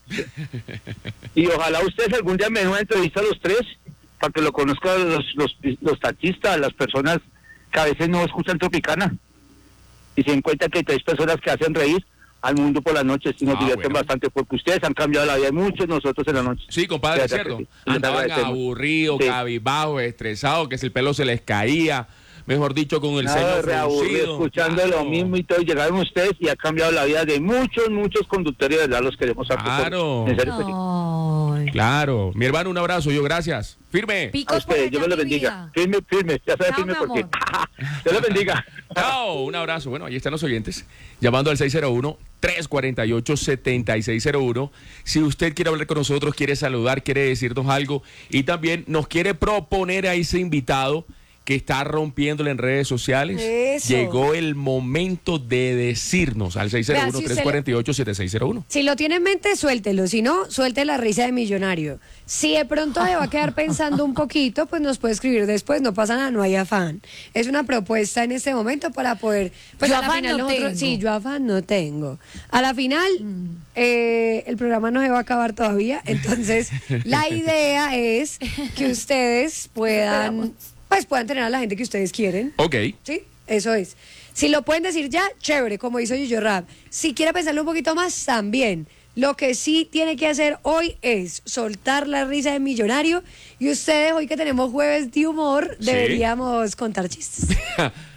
Y ojalá ustedes algún día me den una entrevista a los tres, para que lo conozcan los, los, los taxistas, las personas que a veces no escuchan Tropicana. Y se den cuenta que hay tres personas que hacen reír al mundo por las noches y nos Ah, divierten bueno. bastante, porque ustedes han cambiado la vida de muchos, nosotros en la noche. Sí, compadre, De es verdad cierto. que sí. Les Andaban agradecemos. aburridos, Sí. cabizbajos, estresados, que si el pelo se les caía, mejor dicho, con el Nada, ceño reaburrido, fruncido. escuchando Claro. lo mismo y todo, y llegaron ustedes y ha cambiado la vida de muchos, muchos conductores, de verdad, los queremos a Claro. En serio que sí. Ay. Claro. Mi hermano, un abrazo, yo gracias. Firme. A Picos por ustedes, Dios me allá, los mi bendiga. vida. Firme, firme, ya sabe Chao, firme mi porque. amor. Dios los bendiga. Chao, un abrazo. Bueno, ahí están los oyentes llamando al seis cero uno, tres cuatro ocho, siete seis cero uno. Si usted quiere hablar con nosotros, quiere saludar, quiere decirnos algo y también nos quiere proponer a ese invitado que está rompiéndole en redes sociales, Eso. llegó el momento de decirnos al seis cero uno, Vea, si tres usted cuatro ocho, siete seis cero uno. Si lo tiene en mente, suéltelo. Si no, suelte la risa de millonario. Si de pronto se va a quedar pensando un poquito, pues nos puede escribir después. No pasa nada, no hay afán. Es una propuesta en este momento para poder. Pues Yo a la afán final no nosotros- tengo. Sí, yo afán no tengo. A la final, Mm. eh, el programa no se va a acabar todavía. Entonces, la idea es que ustedes puedan. Pues puedan tener a la gente que ustedes quieren. Ok. Sí, eso es. Si lo pueden decir ya, chévere, como hizo Gillo Rap. Si quiere pensarlo un poquito más, también. Lo que sí tiene que hacer hoy es soltar la risa de millonario. Y ustedes, hoy que tenemos jueves de humor, Sí. deberíamos contar chistes.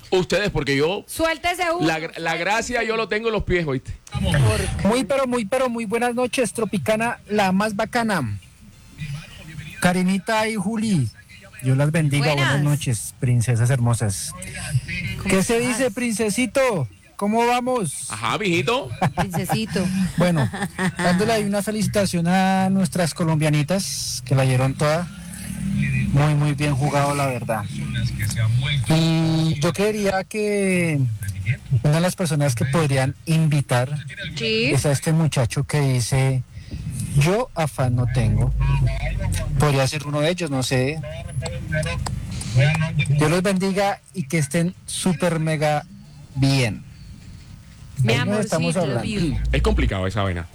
Ustedes, porque yo... Suéltese uno. La, la gracia yo lo tengo en los pies, ¿oíste? Muy, pero muy, pero muy buenas noches, Tropicana, la más bacana. Karinita y Juli, Dios las bendiga. Buenas, buenas noches, princesas hermosas. ¿Qué se dice, princesito? ¿Cómo vamos? Ajá, viejito. Princesito. Bueno, dándole ahí una felicitación a nuestras colombianitas, que la dieron toda. Muy, muy bien jugado, la verdad. Y yo creería que una de las personas que podrían invitar Sí. es a este muchacho que dice, yo afán no tengo. Podría ser uno de ellos, no sé. Dios los bendiga y que estén súper mega bien. Mi Ahí nos estamos amorcito. hablando. Es complicado esa vaina.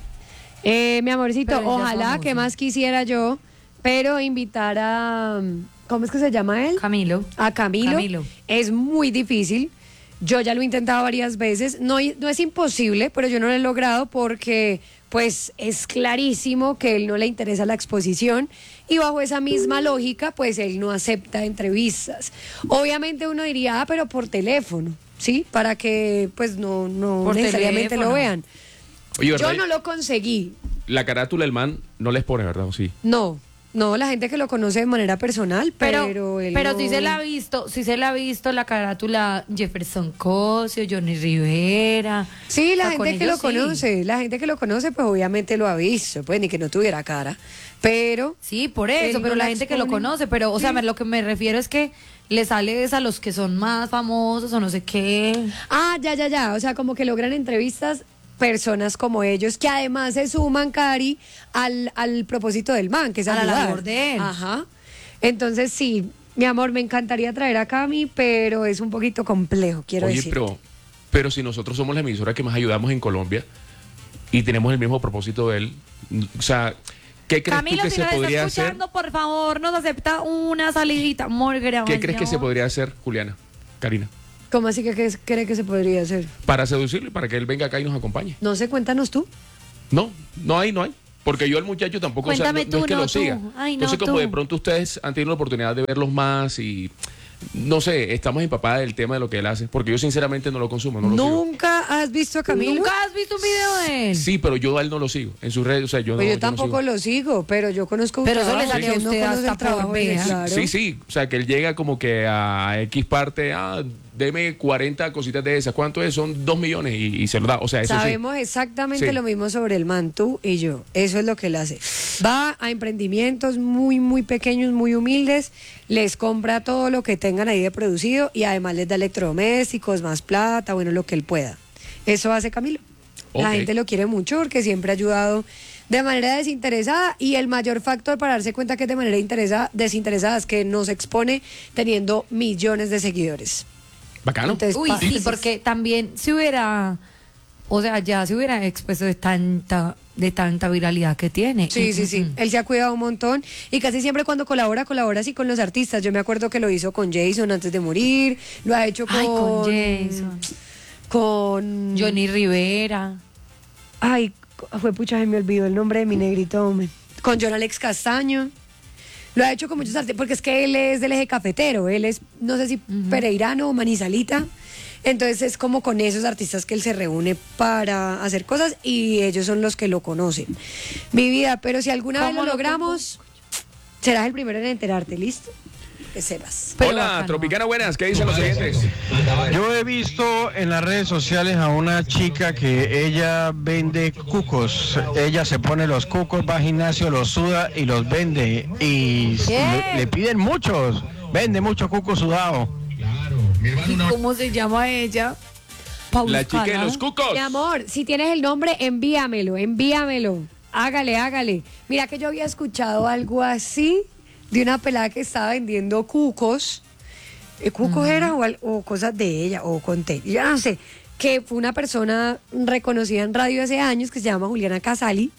Eh, mi amorcito, Pero ella es ojalá famosa. que más quisiera yo, pero invitar a... ¿Cómo es que se llama él? Camilo. A Camilo. Camilo. Es muy difícil. Yo ya lo he intentado varias veces. No, no es imposible, pero yo no lo he logrado porque pues es clarísimo que él no le interesa la exposición y bajo esa misma lógica pues él no acepta entrevistas. Obviamente uno diría, ah, pero por teléfono, ¿sí? Para que pues no, no Por necesariamente teléfono. lo vean. Oye, ¿verdad? Yo no lo conseguí. La carátula del man no les pone, ¿verdad? ¿O sí? No, no, la gente que lo conoce de manera personal, pero, Pero, él pero no- sí se la ha visto, sí se la ha visto la carátula Jefferson Cosio, Johnny Rivera. Sí, la O sea, con gente que lo ellos sí. conoce, la gente que lo conoce, pues obviamente lo ha visto, pues ni que no tuviera cara. Pero. Sí, por eso, él pero no la la gente que lo expone. conoce, pero, o sea, Sí. me- lo que me refiero es que le sale es a los que son más famosos o no sé qué. Ah, ya, ya, ya. O sea, como que logran entrevistas personas como ellos, que además se suman, Cari, al, al propósito del man, que es A la ayudar. labor de él. Ajá. Entonces, sí, mi amor, me encantaría traer a Cami, pero es un poquito complejo, quiero Oye, decir. pero, pero si nosotros somos la emisora que más ayudamos en Colombia y tenemos el mismo propósito de él, o sea, ¿qué crees Camilo, tú que si se nos está podría hacer? escuchando, por favor, nos acepta una salidita. Amor, ¿Qué crees que se podría hacer, Juliana, Karina? ¿Cómo así que, que cree que se podría hacer? Para seducirlo y para que él venga acá y nos acompañe. No sé, cuéntanos tú. No, no hay, no hay. Porque yo al muchacho tampoco, o sea, no, Cuéntame no tú, es que no lo tú. siga. Ay, no, Entonces, como tú. de pronto ustedes han tenido la oportunidad de verlos más y, no sé, estamos empapadas del tema de lo que él hace. Porque yo sinceramente no lo consumo, no lo sigo. ¿Nunca has visto a Camilo? ¿Nunca has visto un video de él? Sí, pero yo a él no lo sigo. En sus redes, o sea, yo no, Pues yo no tampoco sigo. lo sigo, pero yo conozco un Pero eso le trabajo, sale a ¿quién no usted conoce hasta el trabajo por de él? vea. Claro. Sí, sí. O sea, que él llega como que a X parte, ah, deme cuarenta cositas de esas. ¿Cuánto es? Son dos millones y, y se lo da. O sea, eso Sabemos exactamente Sí. lo mismo sobre el man, tú y yo. Eso es lo que él hace. Va a emprendimientos muy, muy pequeños, muy humildes, les compra todo lo que tengan ahí de producido y además les da electrodomésticos, más plata, bueno, lo que él pueda. Eso hace Camilo. La Ok. gente lo quiere mucho porque siempre ha ayudado de manera desinteresada y el mayor factor para darse cuenta que es de manera interesa- desinteresada es que no se expone teniendo millones de seguidores. sí. Bacano. Entonces, Uy, pa- sí, porque también si hubiera, o sea, ya se hubiera expuesto de tanta, de tanta viralidad que tiene. Sí, sí, sí. Mm, mm. Él se ha cuidado un montón y casi siempre cuando colabora, colabora así con los artistas. Yo me acuerdo que lo hizo con Jason antes de morir, lo ha hecho con... Ay, con Jason. Con... Johnny Rivera. Ay, fue pucha, se me olvidó el nombre de mi negrito, hombre. Con John Alex Castaño. Lo ha hecho con muchos artistas, porque es que él es del eje cafetero, él es, no sé si pereirano o manizalita. Entonces es como con esos artistas que él se reúne para hacer cosas y ellos son los que lo conocen. Mi vida, pero si alguna vez ¿Cómo lo lo logramos, serás el primero en enterarte, ¿listo? Que sepas. Hola, Tropicana, buenas. ¿Qué dicen los oyentes? Yo he visto en las redes sociales a una chica que ella vende cucos. Ella se pone los cucos, va al gimnasio, los suda y los vende. Y le, le piden muchos. Vende muchos cucos sudados. ¿Y cómo se llama ella? La chica de los cucos. Mi amor, si tienes el nombre, envíamelo, envíamelo. Hágale, hágale. Mira que yo había escuchado algo así de una pelada que estaba vendiendo cucos. Eh, ¿Cucos era o, al- o cosas de ella? O conté. Yo no sé. Que fue una persona reconocida en radio hace años que se llama Juliana Casali.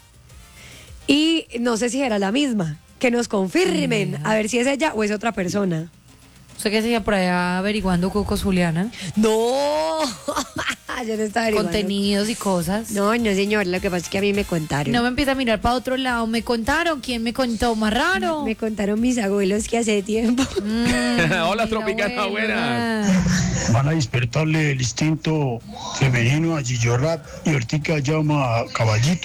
Y no sé si era la misma. Que nos confirmen a ver si es ella o es otra persona. ¿Usted qué seguía por allá averiguando cucos, Juliana? No, yo no estaba averiguando. Contenidos y cosas. No, no, señor, lo que pasa es que a mí me contaron. No me empieza a mirar para otro lado. ¿Me contaron? ¿Quién me contó? Más raro. Me contaron mis abuelos que hace tiempo. Mm, Hola, Tropicana, buenas. Van a despertarle el instinto femenino a Gillo Rap y ahorita llama a Caballito.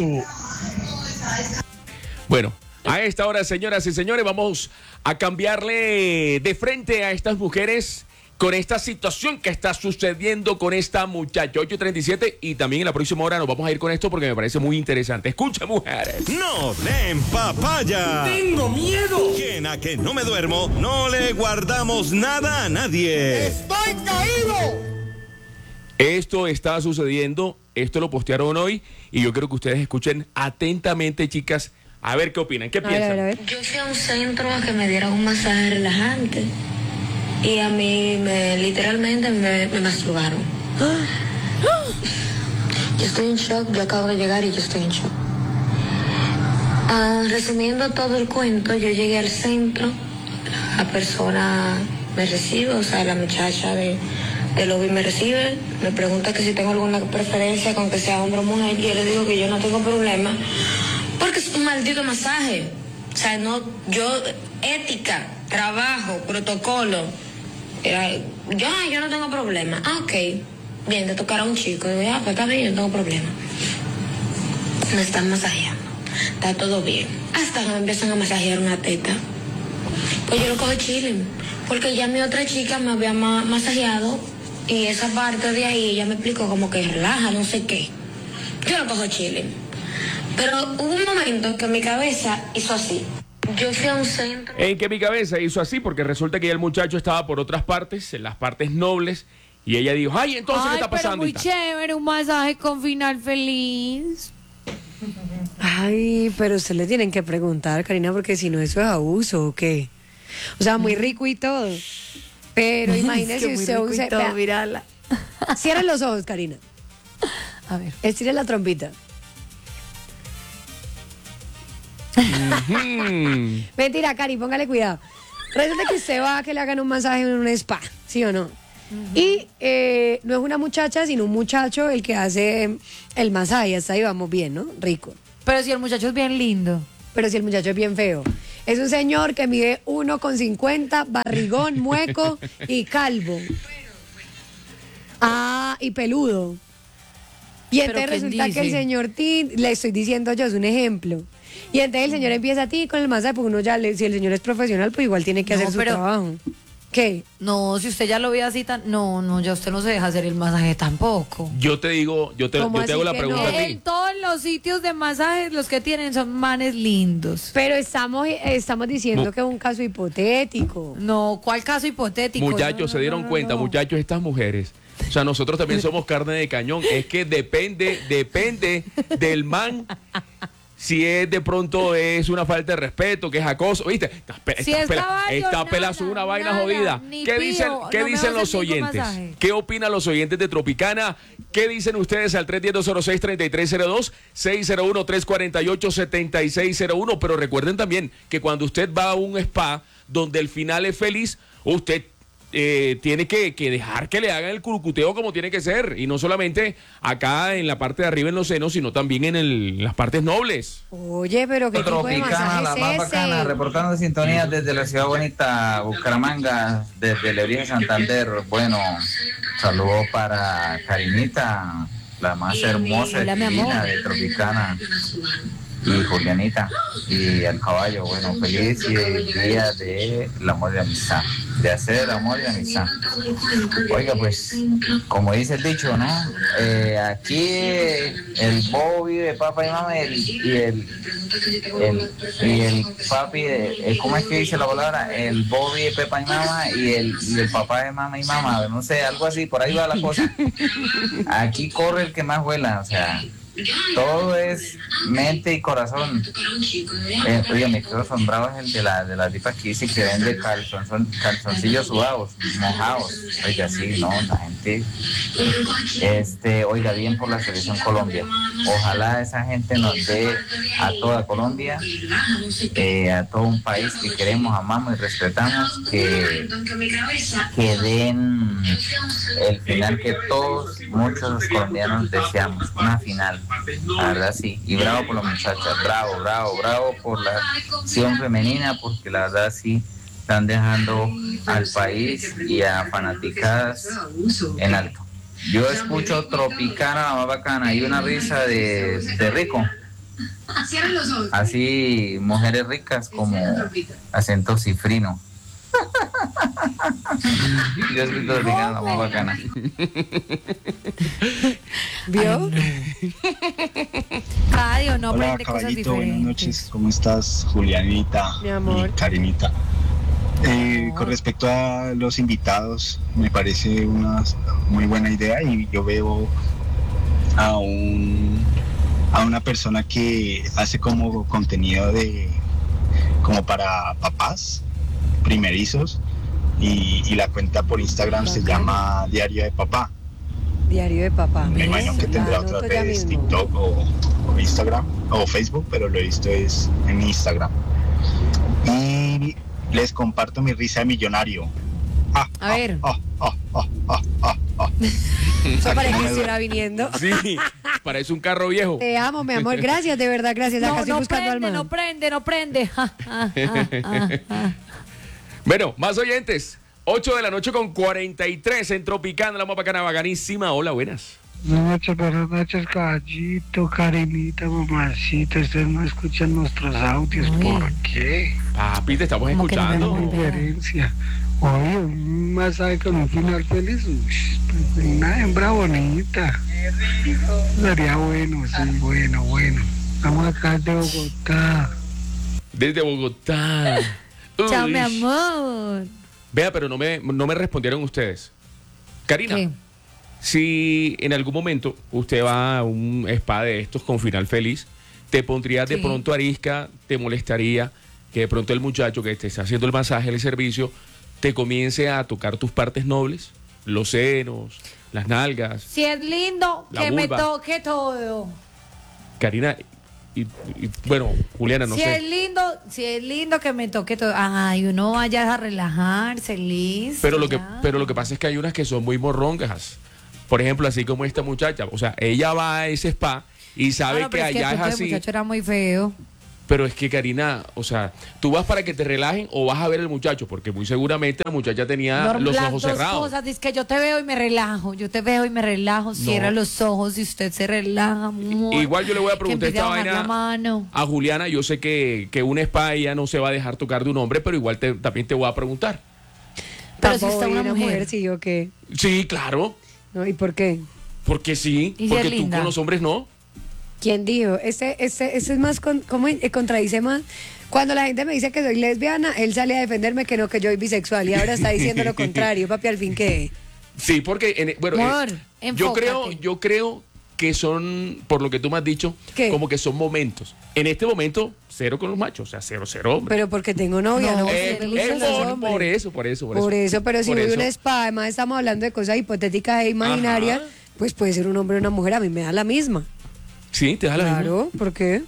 Bueno, a esta hora, señoras y señores, vamos a cambiarle de frente a estas mujeres con esta situación que está sucediendo con esta muchacha. ocho treinta y siete, y también en la próxima hora nos vamos a ir con esto porque me parece muy interesante. Escucha, mujeres. No den papaya. Tengo miedo. ¿Quién a que no me duermo? No le guardamos nada a nadie. Estoy caído. Esto está sucediendo, esto lo postearon hoy y yo quiero que ustedes escuchen atentamente, chicas. A ver qué opinan, qué A ver, piensan. a ver, a ver. Yo fui a un centro a que me dieran un masaje relajante y a mí me literalmente me, me masturbaron. Yo estoy en shock, yo acabo de llegar y yo estoy en shock. Ah, resumiendo todo el cuento, yo llegué al centro, la persona me recibe, o sea, la muchacha de, de lobby me recibe, me pregunta que si tengo alguna preferencia con que sea hombre o mujer, y yo le digo que yo no tengo problema. Porque es un maldito masaje. O sea, no, yo, ética, trabajo, protocolo. Era, yo, yo no tengo problema. Ah, ok. Bien, te tocará un chico. Digo, ah, pues está bien, yo no tengo problema. Me están masajeando. Está todo bien. Hasta que me empiezan a masajear una teta. Pues yo lo cojo chilling. Porque ya mi otra chica me había ma masajeado. Y esa parte de ahí ella me explicó como que relaja, no sé qué. Yo lo cojo chilling. Pero hubo un momento que mi cabeza hizo así. Yo fui a un centro. En que mi cabeza hizo así, porque resulta que el muchacho estaba por otras partes, en las partes nobles, y ella dijo, ay, entonces, Ay, ¿qué está pasando? pero muy Y tal. chévere, un masaje con final feliz. Ay, pero usted le tienen que preguntar, Karina, porque si no, eso es abuso o qué. O sea, muy rico y todo. Pero imagínese Es que muy usted rico y use- todo, vea, mírala. Cierra los ojos, Karina. A ver. Estire la trompita. Ujú. Mentira, Cari, póngale cuidado. Resulta que usted va a que le hagan un masaje en un spa, ¿sí o no? Y eh, no es una muchacha, sino un muchacho el que hace el masaje. Hasta ahí vamos bien, ¿no? Rico. Pero si el muchacho es bien lindo. Pero si el muchacho es bien feo. Es un señor que mide uno con cincuenta, barrigón, mueco y calvo. Ah, y peludo. Y ¿Pero entonces quién resulta que el dice? señor Tin, le estoy diciendo yo, es un ejemplo. Y entonces el señor empieza a ti con el masaje, porque uno ya, le, si el señor es profesional, pues igual tiene que No, hacer su pero- trabajo. ¿Qué? No, si usted ya lo ve así tan... No, no, ya usted no se deja hacer el masaje tampoco. Yo te digo, yo te, ¿Cómo yo te hago así la que pregunta no? a En ti. todos los sitios de masajes los que tienen son manes lindos. Pero estamos, estamos diciendo Mu- que es un caso hipotético. No, ¿cuál caso hipotético? Muchachos, No, se no, dieron no, cuenta, no. muchachos, estas mujeres. O sea, nosotros también somos carne de cañón. Es que depende, depende del man. Si es de pronto es una falta de respeto, que es acoso, ¿viste? Esta, pe- Si esta es pela- caballo, esta nada, pela es una vaina nada, jodida. ni ¿Qué pío, dicen, qué no me dicen vas a los hacer ningún oyentes? masaje. ¿Qué opinan los oyentes de Tropicana? ¿Qué dicen ustedes al tres uno cero, cero seis, tres tres cero dos, seis cero uno, tres cuatro ocho, siete seis cero uno? Pero recuerden también que cuando usted va a un spa donde el final es feliz, usted eh, tiene que, que dejar que le hagan el curucuteo como tiene que ser. Y no solamente acá en la parte de arriba en los senos, sino también en, el- en las partes nobles. Oye, pero ¿qué tipo de Tropicana, la más masaje es bacana, ese? reportando de sintonía desde la ciudad bonita, Bucaramanga, desde Lebrija, Santander. Bueno, saludos para Karinita, la más hermosa Hola, y mi divina amor. de Tropicana, y Julianita, y al caballo. Bueno, feliz día de la amor y la amistad, de hacer amor y amistad. Oiga, pues, como dice el dicho, ¿no? Eh, aquí el bobo vive de papá y mamá, el, y el, el, y el papi, de, el- ¿cómo es que dice la palabra? El bobo vive de papá y mamá, y el, y el papá de mamá y mamá, no sé, algo así, por ahí va la cosa. Aquí corre el que más vuela, o sea, todo es mente y corazón. Eh, oye, me quedo asombrado es el de la, de la tipa que dice que vende calzon, son calzoncillos sudados, mojados. Oiga, sí, no, la gente, este, oiga, bien por la selección Colombia. Ojalá esa gente nos dé a toda Colombia, eh, a todo un país que queremos, amamos y respetamos, que, que den el final que todos, muchos colombianos deseamos, una final, la verdad sí, y bravo por las muchachas, bravo, bravo, bravo por la acción femenina, porque la verdad sí están dejando al país y a fanaticadas en alto. Yo escucho Tropicana, la más bacana, y una risa de, de rico. Así, mujeres ricas como acento cifrino. Yo escucho Tropicana, la más bacana. ¿Vio? Radio no Hola, aprende cosas caballito, buenas diferentes. noches. ¿Cómo estás, Julianita? Mi amor. Y Karinita. Eh, con respecto a los invitados, me parece una muy buena idea y yo veo a un a una persona que hace como contenido de como para papás primerizos y, y la cuenta por Instagram se llama Diario de Papá. Diario de papá. Me imagino que La tendrá anoto otras ya redes, mismo. TikTok o, o Instagram o Facebook, pero lo he visto es en Instagram. Y les comparto mi risa de millonario. Ah, A ver. ah, ah, ah, ah, ah, ah. Eso Aquí parece no que me estuviera viniendo. Sí, parece un carro viejo. Te amo, mi amor. Gracias, de verdad, gracias. Acá No, estoy no buscando al prende, man. no prende, no prende. Ja, ja, ja, ja, ja. Bueno, más oyentes. ocho de la noche con cuarenta y tres en Tropicana, la más bacana, bacanísima. Hola, buenas. Buenas noches, buenas noches, caballito, Karinita, mamacita. Ustedes no escuchan nuestros audios, ¿por qué? Papi, te estamos ¿Cómo que no escuchando. tengo diferencia? Oye, un masaje con un final feliz. Uy, pues, una hembra bonita. Sería bueno, sí, bueno, bueno. Estamos acá de Bogotá. Desde Bogotá. Chao, Uy. mi amor. Vea, pero no me, no me respondieron ustedes. Karina, ¿Qué? si en algún momento usted va a un spa de estos con final feliz, ¿te pondrías de Sí. pronto arisca? ¿Te molestaría que de pronto el muchacho que te está haciendo el masaje, el servicio, te comience a tocar tus partes nobles? Los senos, las nalgas. Si es lindo, La que me vulva. toque todo. Karina, y, y, bueno, Juliana, no si sé. es lindo, si es lindo que me toque todo. Ay, uno vaya a relajarse, listo. Pero lo que, ya. pero lo que pasa es que hay unas que son muy morrongas. Por ejemplo, así como esta muchacha. O sea, ella va a ese spa y sabe Ah, no, que pero es que allá el es punto del así. muchacho era muy feo. Pero es que, Karina, o sea, tú vas para que te relajen o vas a ver al muchacho, porque muy seguramente la muchacha tenía Norm- los las ojos dos cerrados. cosas, dice que yo te veo y me relajo, yo te veo y me relajo, cierra los ojos y usted se relaja, amor. Igual yo le voy a Que preguntar empiece esta a bajar vaina la mano. a Juliana. Yo sé que, que un spa ella no se va a dejar tocar de un hombre, pero igual te- también te voy a preguntar. Pero si Tampoco está vi una mujer. sí o qué. Sí, claro, No, ¿y por qué? porque sí, ¿Y si porque es tú linda? con los hombres no. ¿Quién dijo? Ese, ese, ese es más, con, ¿cómo eh, contradice más? Cuando la gente me dice que soy lesbiana, él sale a defenderme que no, que yo soy bisexual. Y ahora está diciendo lo contrario, papi, al fin que... Sí, porque, en- bueno, Amor, eh, yo enfócate. creo, yo creo que son, por lo que tú me has dicho, ¿Qué? como que son momentos. En este momento, cero con los machos, o sea, cero, cero hombres. Pero porque tengo novia, ¿no? Eh, Porque me eh, gustan los por, hombres. por eso, por eso, por, Por eso, pero si Por voy a eso. un spa, además estamos hablando de cosas hipotéticas e imaginarias, Ajá. pues puede ser un hombre o una mujer, a mí me da la misma. Sí, te da la misma. Claro, ¿por qué?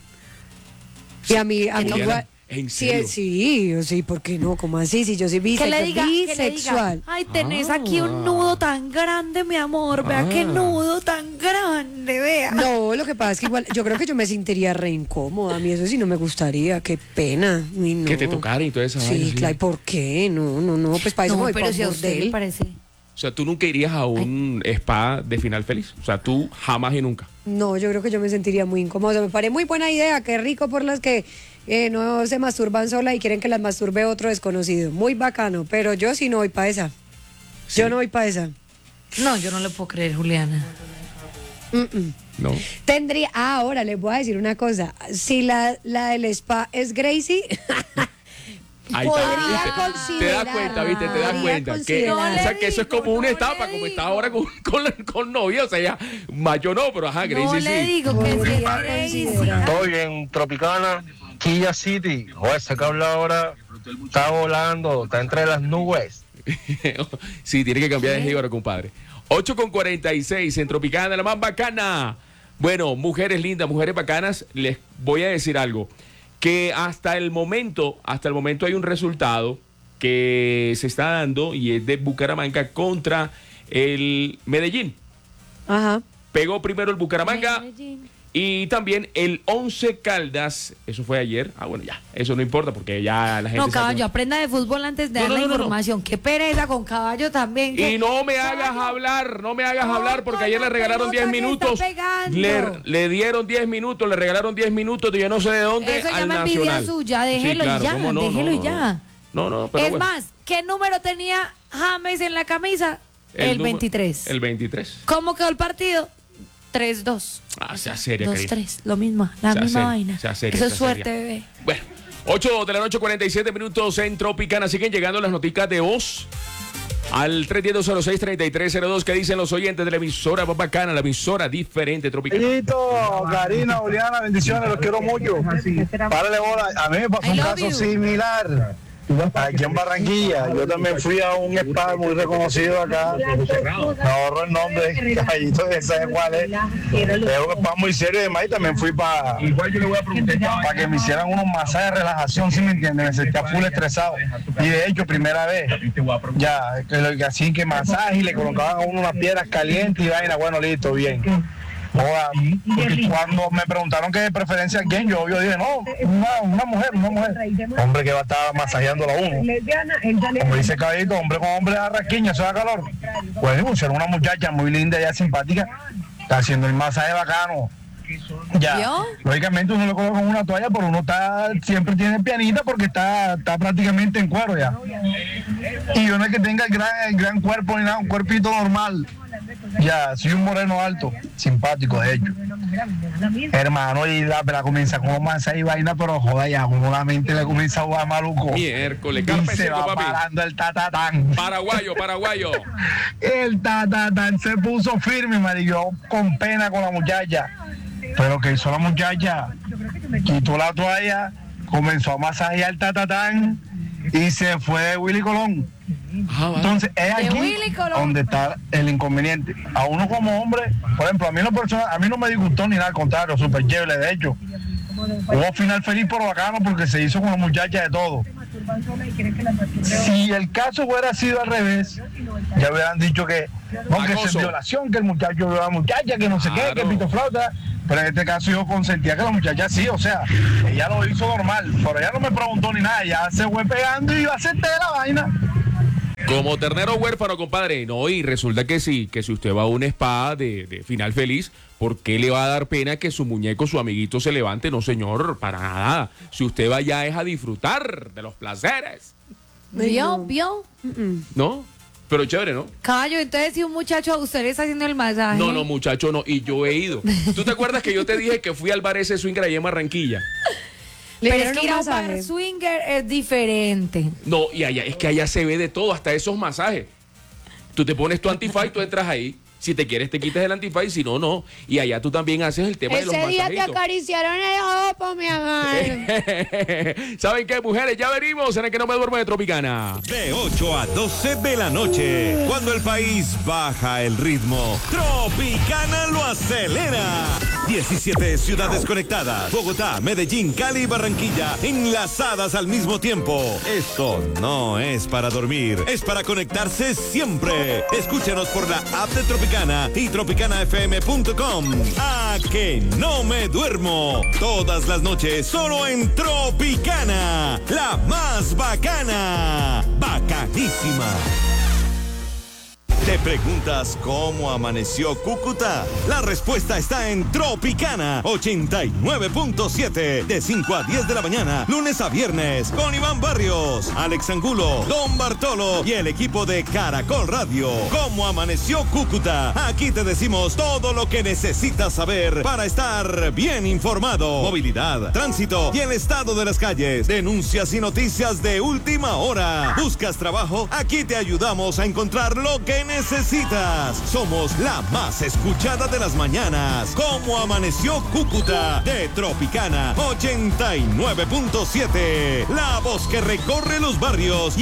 Y a mí, a mí Juliana, igual... ¿en Sí, serio? sí, yo sí, ¿por qué no? ¿Cómo así? Si yo soy Que bisexual. le diga, que le diga, bisexual. ay, tenés aquí un nudo tan grande, mi amor, vea qué Ah. nudo tan grande, vea. No, lo que pasa es que igual, yo creo que yo me sentiría re incómoda. A mí eso sí no me gustaría, qué pena. Uy, no. Que te tocaran y toda esa vaina, Sí, sí. claro, ¿y por qué? No, no, no, pues para eso No, me voy pero pa' si a un usted le bordel. parece. O sea, tú nunca irías a un spa de final feliz. O sea, tú jamás y nunca. No, yo creo que yo me sentiría muy incómoda. O sea, me parece muy buena idea, qué rico por las que eh, no se masturban sola y quieren que las masturbe otro desconocido. Muy bacano, pero yo sí no voy para esa. Yo no voy para esa. No, yo no le puedo creer, Juliana. Mm-mm. No. Tendría, ah, ahora les voy a decir una cosa. Si la, la del spa es Gracie, Ahí está, Podría ¿viste? considerar. Te das cuenta, ¿viste? Te das Podría cuenta. Que, considerar. o sea, que eso es como una etapa, como está ahora con, con, la- con novia. O sea, ya, mayo no, pero ajá, Gracie No sí. le digo que sí es Gracie. Estoy en Tropicana, Quilla City. Joder, ese cable ahora está volando, está entre las nubes. Sí, tiene que cambiar de jíbaro, compadre. ocho con cuarenta y seis en Tropicana, la más bacana. Bueno, mujeres lindas, mujeres bacanas, les voy a decir algo. Que hasta el momento, hasta el momento hay un resultado que se está dando y es de Bucaramanga contra el Medellín. Ajá. Pegó primero el Bucaramanga y también el Once Caldas. Eso fue ayer. Ah, bueno, ya. Eso no importa porque ya la gente... No, sabe- caballo, aprenda de fútbol antes de No, dar no, la no, no, no. información. Qué pereza con caballo también. Y no me hagas hablar, no me hagas hablar, porque ayer le regalaron diez minutos. Le, le dieron diez minutos, le regalaron diez minutos de yo no sé de dónde Eso al llama envidia Nacional. suya, Sí, déjelo claro, y ya, ¿cómo no? déjelo No, y no, ya. No, no, pero Es bueno. más, ¿qué número tenía James en la camisa? El, número- veintitrés. El veintitrés. ¿Cómo quedó el partido? tres dos. Ah, sea seria, dos querida. tres, lo mismo, la Sea misma seria, vaina. sea seria, Eso es sea suerte, seria. bebé. Bueno, ocho de la noche, cuarenta y siete minutos en Tropicana. Siguen llegando las noticias de voz al tres uno cero, cero seis, tres tres cero dos que dicen los oyentes de la emisora más bacana, la emisora diferente Tropicana. Listo, Karina, Juliana, bendiciones, los quiero mucho. Párale bola. A mí me pasó I un love caso you. similar aquí en Barranquilla. Yo también fui a un spa muy reconocido acá. Me ahorro el nombre, Caballito, que sabe cuál es. Es un spa muy serio y demás. Y también fui para para que me hicieran unos masajes de relajación, ¿sí me entiendes? Me sentía full estresado. Y de hecho, primera vez, ya, que lo que así que masaje y le colocaban a uno unas piedras calientes y vaina. Bueno, listo, bien. Joda, porque cuando me preguntaron qué preferencia quién, yo, yo dije, no, una, una mujer, una mujer. Hombre que va a estar masajeándola a uno. Como dice Caballito, hombre con hombre a rasquiña, eso da calor. Pues pusieron una muchacha muy linda, ya simpática, está haciendo el masaje bacano. Ya, ¿Vio? lógicamente uno le coloca una toalla, pero uno está, siempre tiene pianita porque está, está prácticamente en cuero ya. Y yo no es que tenga el gran, el gran cuerpo ni nada, un cuerpito normal. Ya, soy un moreno alto, simpático de hecho. Hermano, y la, la comienza con masaje y vaina, pero joda, ya uno la mente le comienza a jugar maluco. Miércoles, Y carpe se seco, va papi. parando el tatatán. Paraguayo, paraguayo. El tatatán se puso firme, marido, con pena con la muchacha. Pero que hizo la muchacha, quitó la toalla, comenzó a masajear el tatatán y se fue de Willy Colón. Entonces es De aquí Willy Colón. donde está el inconveniente. A uno como hombre, por ejemplo, a mí no personal, a mí no me disgustó ni nada, al contrario, súper chévere. De hecho, hubo final feliz pero bacano porque se hizo con la muchacha de todo. Si el caso hubiera sido al revés, ya hubieran dicho que no, que es violación, que el muchacho violó a la muchacha, que no sé qué, que pito flauta. Pero en este caso yo consentía que la muchacha sí, o sea, ella lo hizo normal, pero ella no me preguntó ni nada, ya se fue pegando y iba a hacerte la vaina. Como ternero huérfano, compadre. No, y resulta que sí, que si usted va a un spa de, de final feliz, ¿por qué le va a dar pena que su muñeco, su amiguito se levante? No, señor, para nada. Si usted va allá es a disfrutar de los placeres. ¿Vio? ¿Vio? ¿No? Pero chévere, ¿no? Caballo, entonces si un muchacho a usted le está haciendo el masaje. No, no, muchacho, no. Y yo he ido. ¿Tú te acuerdas que yo te dije que fui al bar ese swinger allá en Barranquilla? Pero dieron es que un ir a un masaje. bar swinger es diferente. No, y allá, es que allá se ve de todo, hasta esos masajes. Tú te pones tu antifaz y tú entras ahí. Si te quieres, te quitas el antifaz y si no, no. Y allá tú también haces el tema de los Ese día te masajitos. acariciaron el ojo, mi amor. ¿Saben qué, mujeres? Ya venimos en el que no me duermo de Tropicana. De ocho a doce de la noche, cuando el país baja el ritmo, Tropicana lo acelera. diecisiete ciudades conectadas, Bogotá, Medellín, Cali y Barranquilla, enlazadas al mismo tiempo. Esto no es para dormir, es para conectarse siempre. Escúchanos por la app de Tropicana y tropicana f m punto com. A que no me duermo. Todas las noches solo en Tropicana, la más bacana. Bacanísima. ¿Te preguntas cómo amaneció Cúcuta? La respuesta está en Tropicana ochenta y nueve punto siete, de cinco a diez de la mañana, lunes a viernes, con Iván Barrios, Alex Angulo, Don Bartolo y el equipo de Caracol Radio. ¿Cómo amaneció Cúcuta? Aquí te decimos todo lo que necesitas saber para estar bien informado. Movilidad, tránsito y el estado de las calles, denuncias y noticias de última hora. ¿Buscas trabajo? Aquí te ayudamos a encontrar lo que necesitas. Somos la más escuchada de las mañanas. ¿Cómo amaneció Cúcuta? De Tropicana ochenta y nueve punto siete. La voz que recorre los barrios